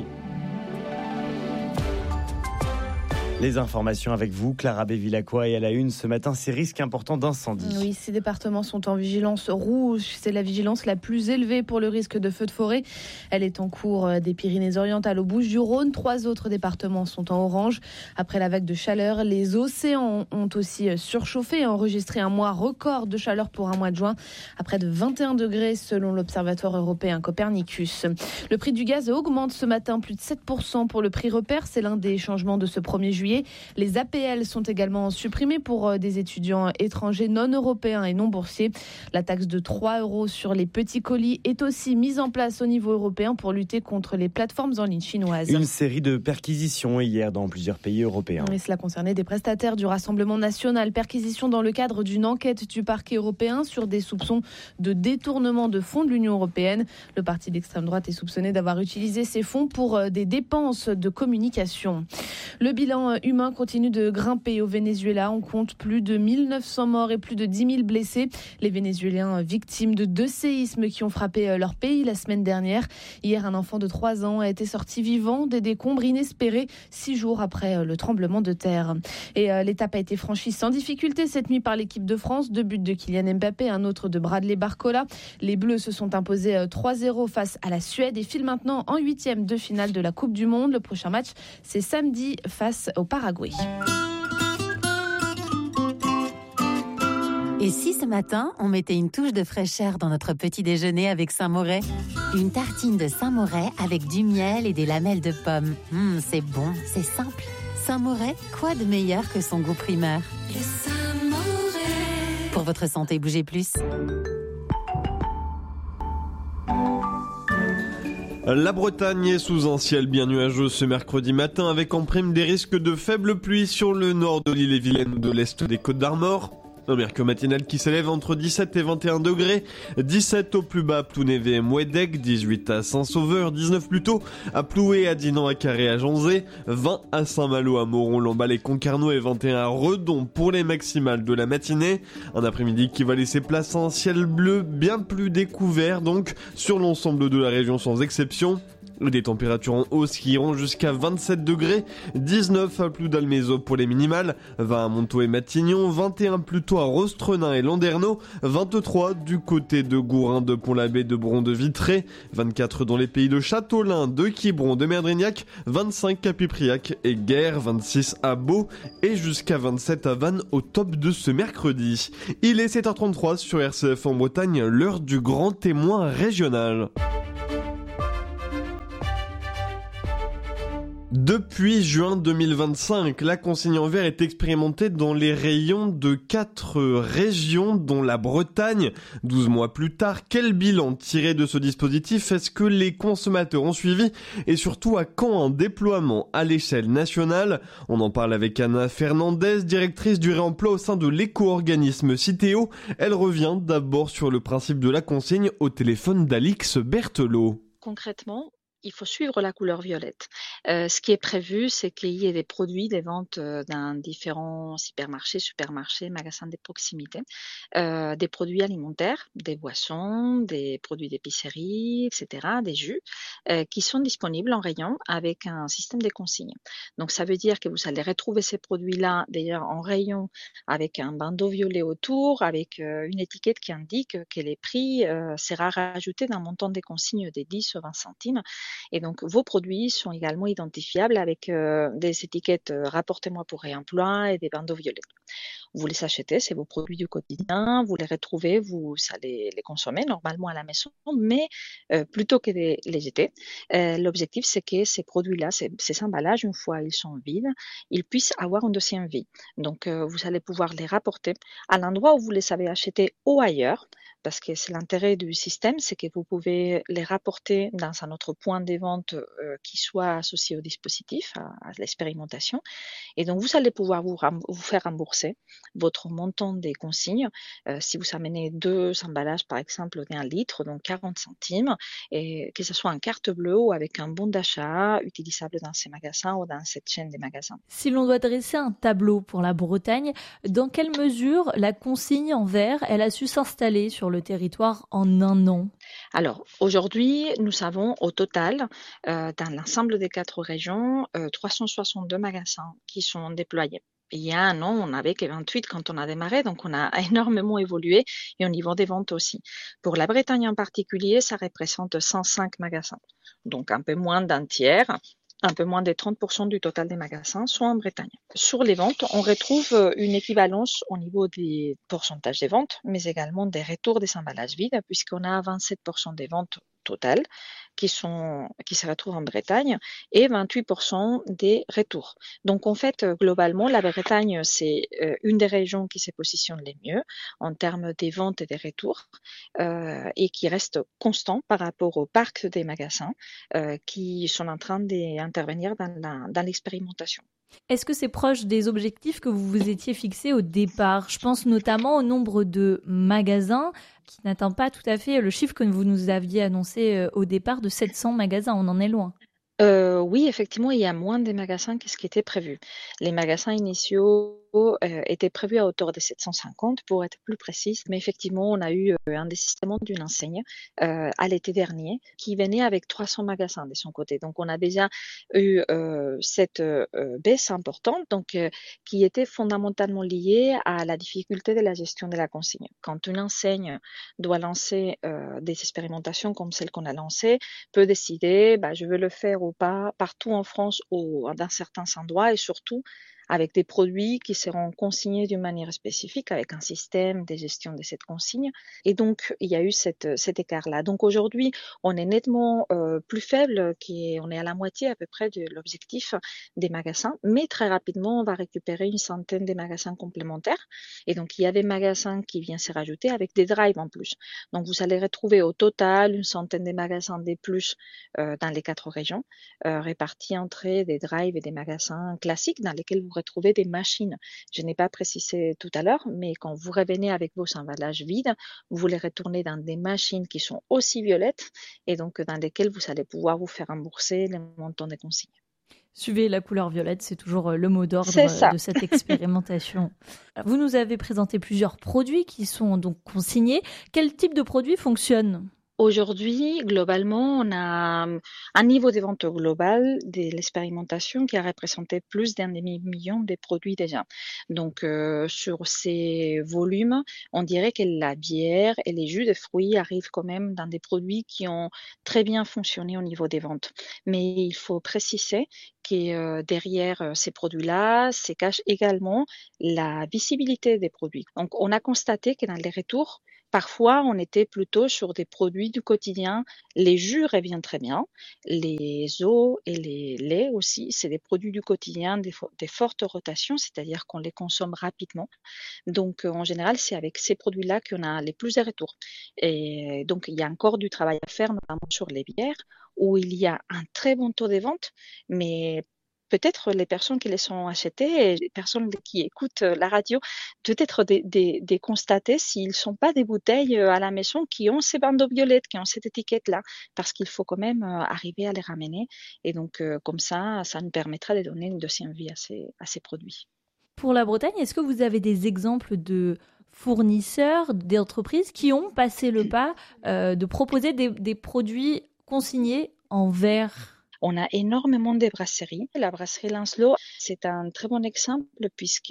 S5: Les informations avec vous, Clara Bévilacqua, et à la une ce matin, ces risques importants d'incendie.
S4: Oui, ces départements sont en vigilance rouge. C'est la vigilance la plus élevée pour le risque de feu de forêt. Elle est en cours des Pyrénées-Orientales aux Bouches-du-Rhône. Trois autres départements sont en orange. Après la vague de chaleur, les océans ont aussi surchauffé et enregistré un mois record de chaleur pour un mois de juin, à près de vingt et un degrés selon l'Observatoire européen Copernicus. Le prix du gaz augmente ce matin, plus de sept pour cent pour le prix repère. C'est l'un des changements de ce premier juillet. Les A P L sont également supprimés pour des étudiants étrangers non européens et non boursiers. La taxe de trois euros sur les petits colis est aussi mise en place au niveau européen pour lutter contre les plateformes en ligne chinoises.
S5: Une série de perquisitions hier dans plusieurs pays européens.
S4: Et cela concernait des prestataires du Rassemblement national. Perquisition dans le cadre d'une enquête du parquet européen sur des soupçons de détournement de fonds de l'Union européenne. Le parti d'extrême droite est soupçonné d'avoir utilisé ces fonds pour des dépenses de communication. Le bilan humain continue de grimper au Venezuela. On compte plus de mille neuf cents morts et plus de dix mille blessés. Les Vénézuéliens victimes de deux séismes qui ont frappé leur pays la semaine dernière. Hier, un enfant de trois ans a été sorti vivant des décombres inespérés six jours après le tremblement de terre. Et l'étape a été franchie sans difficulté cette nuit par l'équipe de France. Deux buts de Kylian Mbappé, un autre de Bradley Barcola. Les Bleus se sont imposés trois zéro face à la Suède et filent maintenant en huitième de finale de la Coupe du Monde. Le prochain match, c'est samedi face au Paraguay.
S18: Et si ce matin, on mettait une touche de fraîcheur dans notre petit déjeuner avec Saint-Moret ? Une tartine de Saint-Moret avec du miel et des lamelles de pommes. Mmh, c'est bon, c'est simple. Saint-Moret, quoi de meilleur que son goût primeur ? Le Saint-Moret. Pour votre santé, bougez plus.
S6: La Bretagne est sous un ciel bien nuageux ce mercredi matin avec en prime des risques de faibles pluies sur le nord de l'île-et-Vilaine ou de l'est des Côtes-d'Armor. Un mercure matinal qui s'élève entre dix-sept et vingt et un degrés, dix-sept au plus bas à Plounévé et Mouédec, dix-huit à Saint-Sauveur, dix-neuf plutôt à Ploué, à Dinan, à Carré, à Janzé, vingt à Saint-Malo, à Moron, Lamballe et Concarneau et vingt et un à Redon pour les maximales de la matinée. Un après-midi qui va laisser place à un ciel bleu bien plus découvert donc sur l'ensemble de la région sans exception. Des températures en hausse qui iront jusqu'à vingt-sept degrés, dix-neuf à Ploudalmézeau pour les minimales, vingt à Montaut et Matignon, vingt et un plutôt à Rostrenin et Landerneau, vingt-trois du côté de Gourin, de Pont-l'Abbé, de Bron, de Vitré, vingt-quatre dans les pays de Châteaulin, de Quiberon, de Merdrignac, vingt-cinq à Pipriac et Guerre, vingt-six à Beau et jusqu'à vingt-sept à Vannes au top de ce mercredi. Il est sept heures trente-trois sur R C F en Bretagne, l'heure du grand témoin régional. Depuis juin deux mille vingt-cinq, la consigne en verre est expérimentée dans les rayons de quatre régions, dont la Bretagne. douze mois plus tard, quel bilan tiré de ce dispositif? Est-ce que les consommateurs ont suivi? Et surtout, à quand un déploiement à l'échelle nationale? On en parle avec Anna Fernandez, directrice du réemploi au sein de l'éco-organisme Citeo. Elle revient d'abord sur le principe de la consigne au téléphone d'Alix Berthelot.
S19: Concrètement, il faut suivre la couleur violette. Euh, ce qui est prévu, c'est qu'il y ait des produits, des ventes euh, dans différents hypermarchés, supermarchés, magasins de proximité, euh, des produits alimentaires, des boissons, des produits d'épicerie, et cetera, des jus, euh, qui sont disponibles en rayon avec un système de consigne. Donc ça veut dire que vous allez retrouver ces produits-là d'ailleurs en rayon avec un bandeau violet autour, avec euh, une étiquette qui indique que les prix euh, sera rajouté d'un montant des consignes de dix ou vingt centimes. Et donc, vos produits sont également identifiables avec euh, des étiquettes euh, « Rapportez-moi pour réemploi » et des bandeaux violets. Vous les achetez, c'est vos produits du quotidien, vous les retrouvez, vous allez les consommer normalement à la maison, mais euh, plutôt que de les jeter, euh, l'objectif c'est que ces produits-là, ces, ces emballages, une fois ils sont vides, ils puissent avoir une deuxième vie. Donc, euh, vous allez pouvoir les rapporter à l'endroit où vous les avez achetés ou ailleurs, parce que c'est l'intérêt du système, c'est que vous pouvez les rapporter dans un autre point de vente euh, qui soit associé au dispositif, à, à l'expérimentation. Et donc, vous allez pouvoir vous, vous faire rembourser votre montant des consignes. Euh, si vous amenez deux emballages, par exemple, d'un litre, donc quarante centimes, et que ce soit en carte bleue ou avec un bon d'achat utilisable dans ces magasins ou dans cette chaîne des magasins.
S20: Si l'on doit dresser un tableau pour la Bretagne, dans quelle mesure la consigne en verre, elle a su s'installer sur le le territoire en un an?
S19: Alors, aujourd'hui, nous avons au total, euh, dans l'ensemble des quatre régions, euh, trois cent soixante-deux magasins qui sont déployés. Il y a un an, on n'avait que vingt-huit quand on a démarré, donc on a énormément évolué et au niveau des ventes aussi. Pour la Bretagne en particulier, ça représente cent cinq magasins, donc un peu moins d'un tiers. Un peu moins de trente pour cent du total des magasins sont en Bretagne. Sur les ventes, on retrouve une équivalence au niveau des pourcentages des ventes, mais également des retours des emballages vides, puisqu'on a vingt-sept pour cent des ventes totales qui, sont, qui se retrouvent en Bretagne et vingt-huit pour cent des retours. Donc en fait, globalement, la Bretagne, c'est une des régions qui se positionne les mieux en termes des ventes et des retours euh, et qui reste constant par rapport au parc des magasins euh, qui sont en train d'intervenir dans, la, dans l'expérimentation.
S20: Est-ce que c'est proche des objectifs que vous vous étiez fixés au départ? Je pense notamment au nombre de magasins qui n'atteint pas tout à fait le chiffre que vous nous aviez annoncé au départ de sept cents magasins. On en est loin.
S19: Euh, oui, effectivement, il y a moins de magasins que ce qui était prévu. Les magasins initiaux euh, étaient prévus à hauteur de sept cent cinquante pour être plus précise, mais effectivement, on a eu euh, un désistement d'une enseigne euh, à l'été dernier qui venait avec trois cents magasins de son côté. Donc, on a déjà eu euh, cette euh, baisse importante, donc euh, qui était fondamentalement liée à la difficulté de la gestion de la consigne. Quand une enseigne doit lancer euh, des expérimentations comme celle qu'on a lancée, peut décider, bah, je veux le faire ou pas partout en France ou dans certains endroits et surtout avec des produits qui seront consignés d'une manière spécifique, avec un système de gestion de cette consigne. Et donc, il y a eu cette, cet écart-là. Donc aujourd'hui, on est nettement euh, plus faible, qui est, on est à la moitié à peu près de l'objectif des magasins, mais très rapidement, on va récupérer une centaine de magasins complémentaires. Et donc, il y a des magasins qui viennent se rajouter avec des drives en plus. Donc, vous allez retrouver au total une centaine de magasins de plus euh, dans les quatre régions, euh, répartis entre des drives et des magasins classiques dans lesquels vous retrouvez des machines. Je n'ai pas précisé tout à l'heure, mais quand vous revenez avec vos emballages vides, vous les retournez dans des machines qui sont aussi violettes et donc dans lesquelles vous allez pouvoir vous faire rembourser les montants des consignes.
S20: Suivez la couleur violette, c'est toujours le mot d'ordre de cette expérimentation. Vous nous avez présenté plusieurs produits qui sont donc consignés. Quel type de produit fonctionne ?
S19: Aujourd'hui, globalement, on a un niveau de vente global de l'expérimentation qui a représenté plus d'un demi-million de produits déjà. Donc, euh, sur ces volumes, on dirait que la bière et les jus de fruits arrivent quand même dans des produits qui ont très bien fonctionné au niveau des ventes. Mais il faut préciser que euh, derrière euh, ces produits-là, se cache également la visibilité des produits. Donc, on a constaté que dans les retours, parfois, on était plutôt sur des produits du quotidien. Les jus reviennent très bien. Les eaux et les laits aussi, c'est des produits du quotidien, des, fo- des fortes rotations, c'est-à-dire qu'on les consomme rapidement. Donc, euh, en général, c'est avec ces produits-là qu'on a les plus de retours. Et donc, il y a encore du travail à faire, notamment sur les bières, où il y a un très bon taux de vente, mais peut-être les personnes qui les ont achetées, et les personnes qui écoutent euh, la radio, peut-être des, des, des constater s'ils ne sont pas des bouteilles euh, à la maison qui ont ces bandeaux violettes, qui ont cette étiquette-là, parce qu'il faut quand même euh, arriver à les ramener. Et donc, euh, comme ça, ça nous permettra de donner une deuxième vie à ces, à ces produits.
S20: Pour la Bretagne, est-ce que vous avez des exemples de fournisseurs, d'entreprises qui ont passé le pas euh, de proposer des, des produits consignés en verre?
S19: On a énormément de brasseries. La brasserie Lancelot, c'est un très bon exemple puisque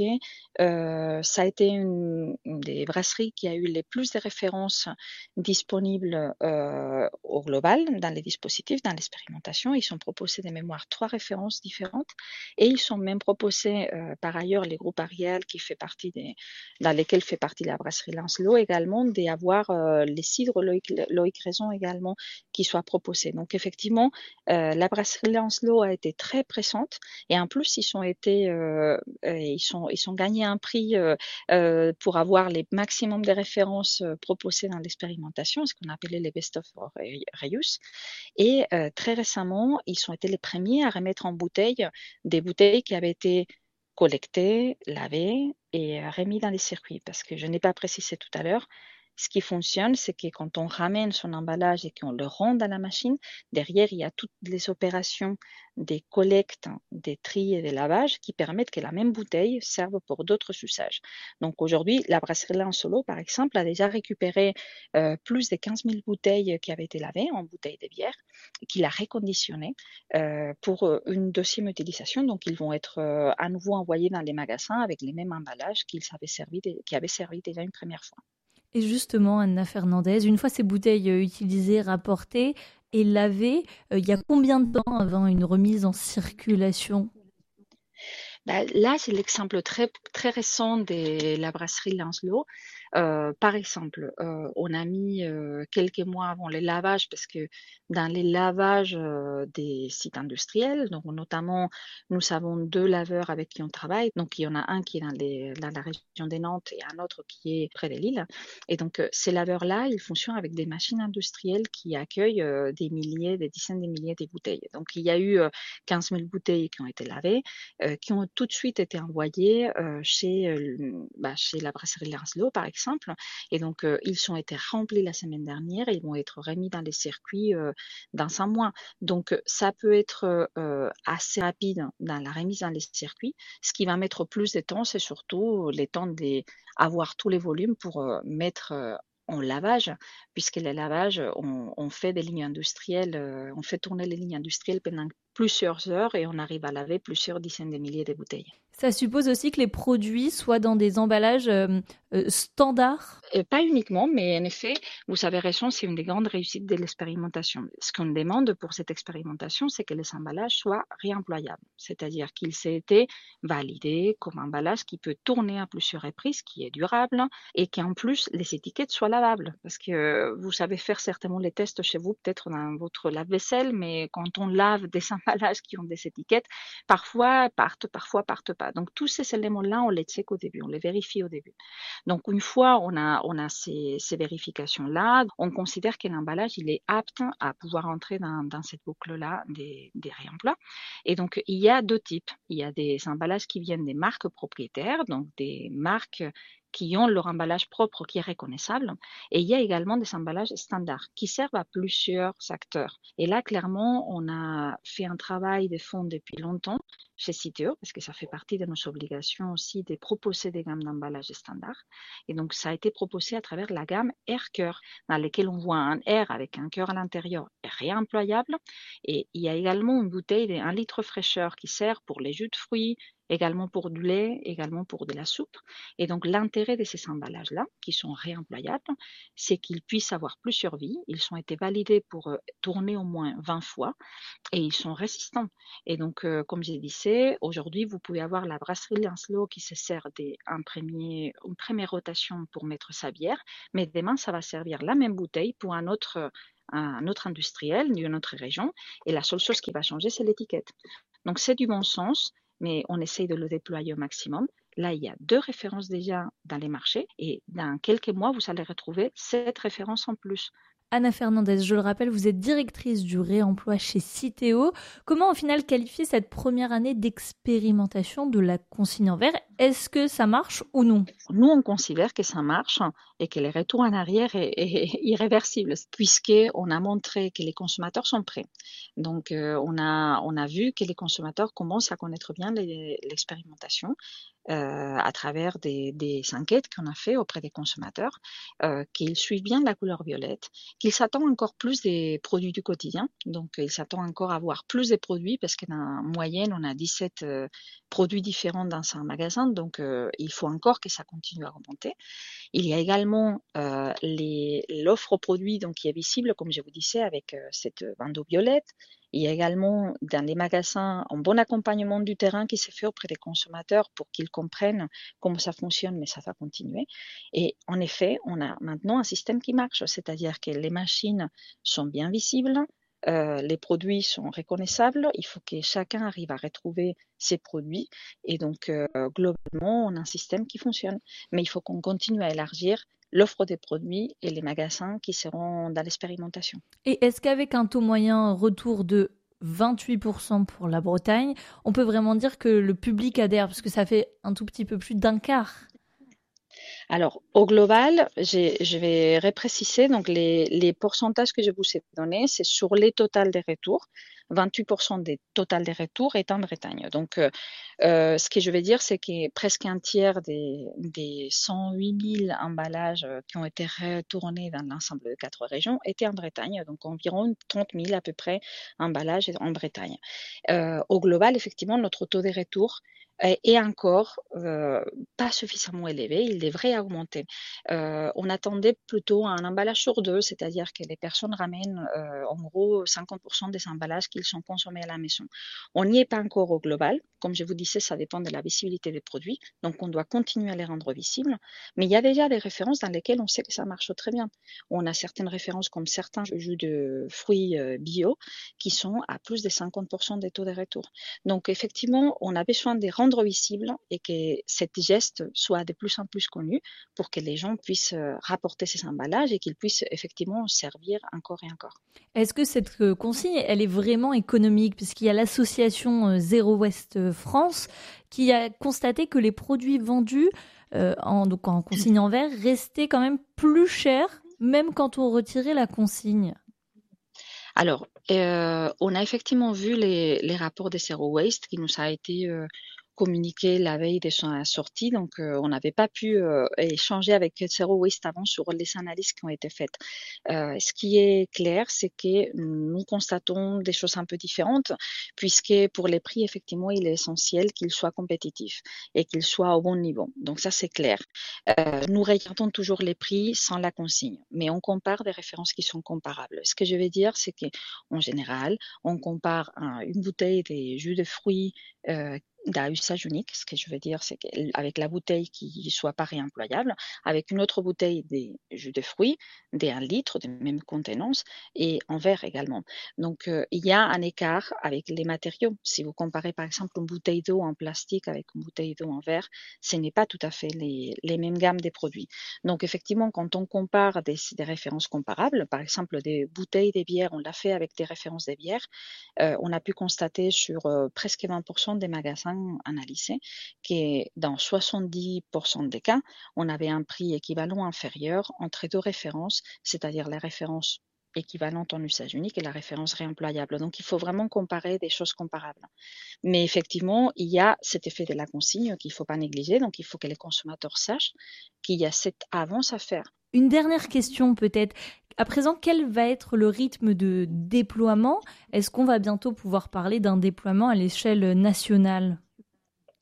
S19: euh, ça a été une, une des brasseries qui a eu les plus de références disponibles euh, au global dans les dispositifs, dans l'expérimentation. Ils ont proposé des mémoires, trois références différentes, et ils ont même proposé euh, par ailleurs les groupes Ariel qui fait partie des, dans lesquels fait partie la brasserie Lancelot également, d'avoir euh, les cidres Loïc, Loïc Raison également qui soient proposés. Donc effectivement, euh, la brasserie Lancelot a été très présente, et en plus ils ont été euh, euh, ils sont ils ont gagné un prix euh, euh, pour avoir les maximum de références euh, proposées dans l'expérimentation, ce qu'on appelait les best of reuse. Et euh, très récemment, ils ont été les premiers à remettre en bouteille des bouteilles qui avaient été collectées, lavées et remis dans les circuits, parce que je n'ai pas précisé tout à l'heure. Ce qui fonctionne, c'est que quand on ramène son emballage et qu'on le rend à la machine, derrière, il y a toutes les opérations des collectes, des tri et des lavages qui permettent que la même bouteille serve pour d'autres usages. Donc aujourd'hui, la brasserie Lancelot, par exemple, a déjà récupéré euh, plus de quinze mille bouteilles qui avaient été lavées en bouteilles de bière, qu'il a reconditionnées euh, pour une deuxième utilisation. Donc ils vont être euh, à nouveau envoyés dans les magasins avec les mêmes emballages qu'ils avaient servi, qui avaient servi déjà une première fois.
S20: Et justement, Anna Fernandez, une fois ces bouteilles euh, utilisées, rapportées et lavées, euh, il y a combien de temps avant une remise en circulation?
S19: Ben, là, c'est l'exemple très, très récent de la brasserie Lancelot. Euh, par exemple, euh, on a mis euh, quelques mois avant les lavages, parce que dans les lavages euh, des sites industriels, donc notamment, nous avons deux laveurs avec qui on travaille. Donc, il y en a un qui est dans, les, dans la région des Nantes et un autre qui est près de Lille. Et donc, euh, ces laveurs-là, ils fonctionnent avec des machines industrielles qui accueillent euh, des milliers, des dizaines de milliers de bouteilles. Donc, il y a eu euh, quinze mille bouteilles qui ont été lavées, euh, qui ont tout de suite été envoyées euh, chez, euh, bah, chez la brasserie Lancelot, par exemple. Et donc, euh, ils ont été remplis la semaine dernière et ils vont être remis dans les circuits euh, dans un mois. Donc, ça peut être euh, assez rapide dans la remise dans les circuits. Ce qui va mettre plus de temps, c'est surtout le temps d'avoir tous les volumes pour euh, mettre euh, en lavage, puisque les lavages, on, on fait des lignes industrielles, euh, on fait tourner les lignes industrielles pendant plusieurs heures et on arrive à laver plusieurs dizaines de milliers de bouteilles.
S20: Ça suppose aussi que les produits soient dans des emballages euh, euh, standards?
S19: Euh, Pas uniquement, mais en effet, vous avez raison, c'est une des grandes réussites de l'expérimentation. Ce qu'on demande pour cette expérimentation, c'est que les emballages soient réemployables, c'est-à-dire qu'ils aient été validés comme emballage qui peut tourner à plusieurs reprises, qui est durable et qu'en plus, les étiquettes soient lavables. Parce que vous savez faire certainement les tests chez vous, peut-être dans votre lave-vaisselle, mais quand on lave des emballages qui ont des étiquettes, parfois partent, parfois partent pas. Donc, tous ces éléments-là, on les check au début, on les vérifie au début. Donc, une fois on a, on a ces, ces vérifications-là, on considère que l'emballage, il est apte à pouvoir entrer dans, dans cette boucle-là des, des réemplois. Et donc, il y a deux types. Il y a des emballages qui viennent des marques propriétaires, donc des marques qui ont leur emballage propre qui est reconnaissable. Et il y a également des emballages standards qui servent à plusieurs acteurs. Et là, clairement, on a fait un travail de fond depuis longtemps chez Citeo, parce que ça fait partie de nos obligations aussi de proposer des gammes d'emballages standards. Et donc, ça a été proposé à travers la gamme Air Cœur, dans laquelle on voit un air avec un cœur à l'intérieur réemployable. Et il y a également une bouteille de un litre fraîcheur qui sert pour les jus de fruits, également pour du lait, également pour de la soupe. Et donc l'intérêt de ces emballages-là, qui sont réemployables, c'est qu'ils puissent avoir plusieurs vies. Ils ont été validés pour euh, tourner au moins vingt fois et ils sont résistants. Et donc, euh, comme je disais, aujourd'hui, vous pouvez avoir la brasserie Lancelot qui se sert d'un premier, une première rotation pour mettre sa bière, mais demain, ça va servir la même bouteille pour un autre, un autre industriel d'une autre région. Et la seule chose qui va changer, c'est l'étiquette. Donc, c'est du bon sens, mais on essaye de le déployer au maximum. Là, il y a deux références déjà dans les marchés et dans quelques mois, vous allez retrouver sept références en plus.
S20: Anna Fernandez, je le rappelle, vous êtes directrice du réemploi chez Citeo. Comment au final qualifier cette première année d'expérimentation de la consigne en verre? Est-ce que ça marche ou non?
S19: Nous, on considère que ça marche et que le retour en arrière est, est irréversible, puisqu'on a montré que les consommateurs sont prêts. Donc, euh, on, a, on a vu que les consommateurs commencent à connaître bien les, l'expérimentation. Euh, à travers des, des enquêtes qu'on a fait auprès des consommateurs, euh, qu'ils suivent bien la couleur violette, qu'ils s'attendent encore plus des produits du quotidien. Donc, ils s'attendent encore à avoir plus de produits parce qu'en moyenne, on a dix-sept euh, produits différents dans un magasin. Donc, euh, il faut encore que ça continue à augmenter. Il y a également euh, les, l'offre aux produits donc, qui est visible, comme je vous disais, avec euh, cette bandeau violette. Il y a également dans les magasins un bon accompagnement du terrain qui se fait auprès des consommateurs pour qu'ils comprennent comment ça fonctionne, mais ça va continuer. Et en effet, on a maintenant un système qui marche, c'est-à-dire que les machines sont bien visibles, euh, les produits sont reconnaissables, il faut que chacun arrive à retrouver ses produits. Et donc, euh, globalement, on a un système qui fonctionne. Mais il faut qu'on continue à élargir l'offre des produits et les magasins qui seront dans l'expérimentation.
S20: Et est-ce qu'avec un taux moyen retour de vingt-huit pour cent pour la Bretagne, on peut vraiment dire que le public adhère, parce que ça fait un tout petit peu plus d'un quart?
S19: Alors, au global, j'ai, je vais repréciser, donc les, les pourcentages que je vous ai donnés, c'est sur les totals des retours. vingt-huit pour cent des totals des retours est en Bretagne. Donc, euh, euh, ce que je vais dire, c'est que presque un tiers des, des cent huit mille emballages qui ont été retournés dans l'ensemble de quatre régions étaient en Bretagne. Donc, environ trente mille à peu près emballages en Bretagne. Euh, au global, effectivement, notre taux de retour est encore euh, pas suffisamment élevé, il devrait augmenter. Euh, on attendait plutôt un emballage sur deux, c'est-à-dire que les personnes ramènent euh, en gros cinquante pour cent des emballages qu'ils sont consommés à la maison. On n'y est pas encore au global, comme je vous disais, ça dépend de la visibilité des produits, donc on doit continuer à les rendre visibles, mais il y a déjà des références dans lesquelles on sait que ça marche très bien. On a certaines références comme certains jus de fruits euh, bio qui sont à plus de cinquante pour cent des taux de retour. Donc effectivement, on a besoin de rendre visible et que cet geste soit de plus en plus connu pour que les gens puissent rapporter ces emballages et qu'ils puissent effectivement servir encore et encore.
S20: Est-ce que cette consigne, elle est vraiment économique? Puisqu'il y a l'association Zero Waste France qui a constaté que les produits vendus euh, en, donc en consigne en verre restaient quand même plus chers, même quand on retirait la consigne.
S19: Alors, euh, on a effectivement vu les, les rapports de Zero Waste qui nous a été euh, communiqué la veille de sa sortie, donc euh, on n'avait pas pu euh, échanger avec Zero Waste avant sur les analyses qui ont été faites. Euh, ce qui est clair, c'est que nous constatons des choses un peu différentes, puisque pour les prix, effectivement, il est essentiel qu'ils soient compétitifs et qu'ils soient au bon niveau. Donc ça, c'est clair. Euh, nous regardons toujours les prix sans la consigne, mais on compare des références qui sont comparables. Ce que je vais dire, c'est qu'en général, on compare un, une bouteille de jus de fruits euh, à usage unique, ce que je veux dire, c'est qu'avec la bouteille qui soit pas réemployable, avec une autre bouteille des jus de fruits, des un litre, de même contenance, et en verre également. Donc, euh, il y a un écart avec les matériaux. Si vous comparez par exemple une bouteille d'eau en plastique avec une bouteille d'eau en verre, ce n'est pas tout à fait les, les mêmes gammes des produits. Donc, effectivement, quand on compare des, des références comparables, par exemple des bouteilles de bière, on l'a fait avec des références de bière, euh, on a pu constater sur euh, presque vingt pour cent des magasins analysés que dans soixante-dix pour cent des cas, on avait un prix équivalent ou inférieur entre deux références, c'est-à-dire la référence équivalente en usage unique et la référence réemployable. Donc, il faut vraiment comparer des choses comparables. Mais effectivement, il y a cet effet de la consigne qu'il ne faut pas négliger. Donc, il faut que les consommateurs sachent qu'il y a cette avance à faire.
S20: Une dernière question peut-être. À présent, quel va être le rythme de déploiement? Est-ce qu'on va bientôt pouvoir parler d'un déploiement à l'échelle nationale?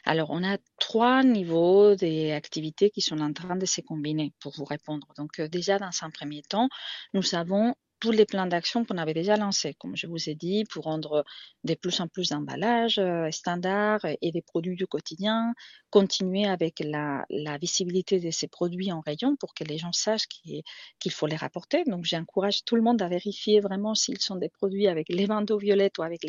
S19: Alors, on a trois niveaux d'activités qui sont en train de se combiner pour vous répondre. Donc, euh, déjà, dans un premier temps, nous avons tous les plans d'action qu'on avait déjà lancés, comme je vous ai dit, pour rendre de plus en plus d'emballages euh, standards et des produits du quotidien, continuer avec la, la visibilité de ces produits en rayon pour que les gens sachent qu'il, qu'il faut les rapporter. Donc, j'encourage tout le monde à vérifier vraiment s'ils sont des produits avec les bandeaux violettes ou avec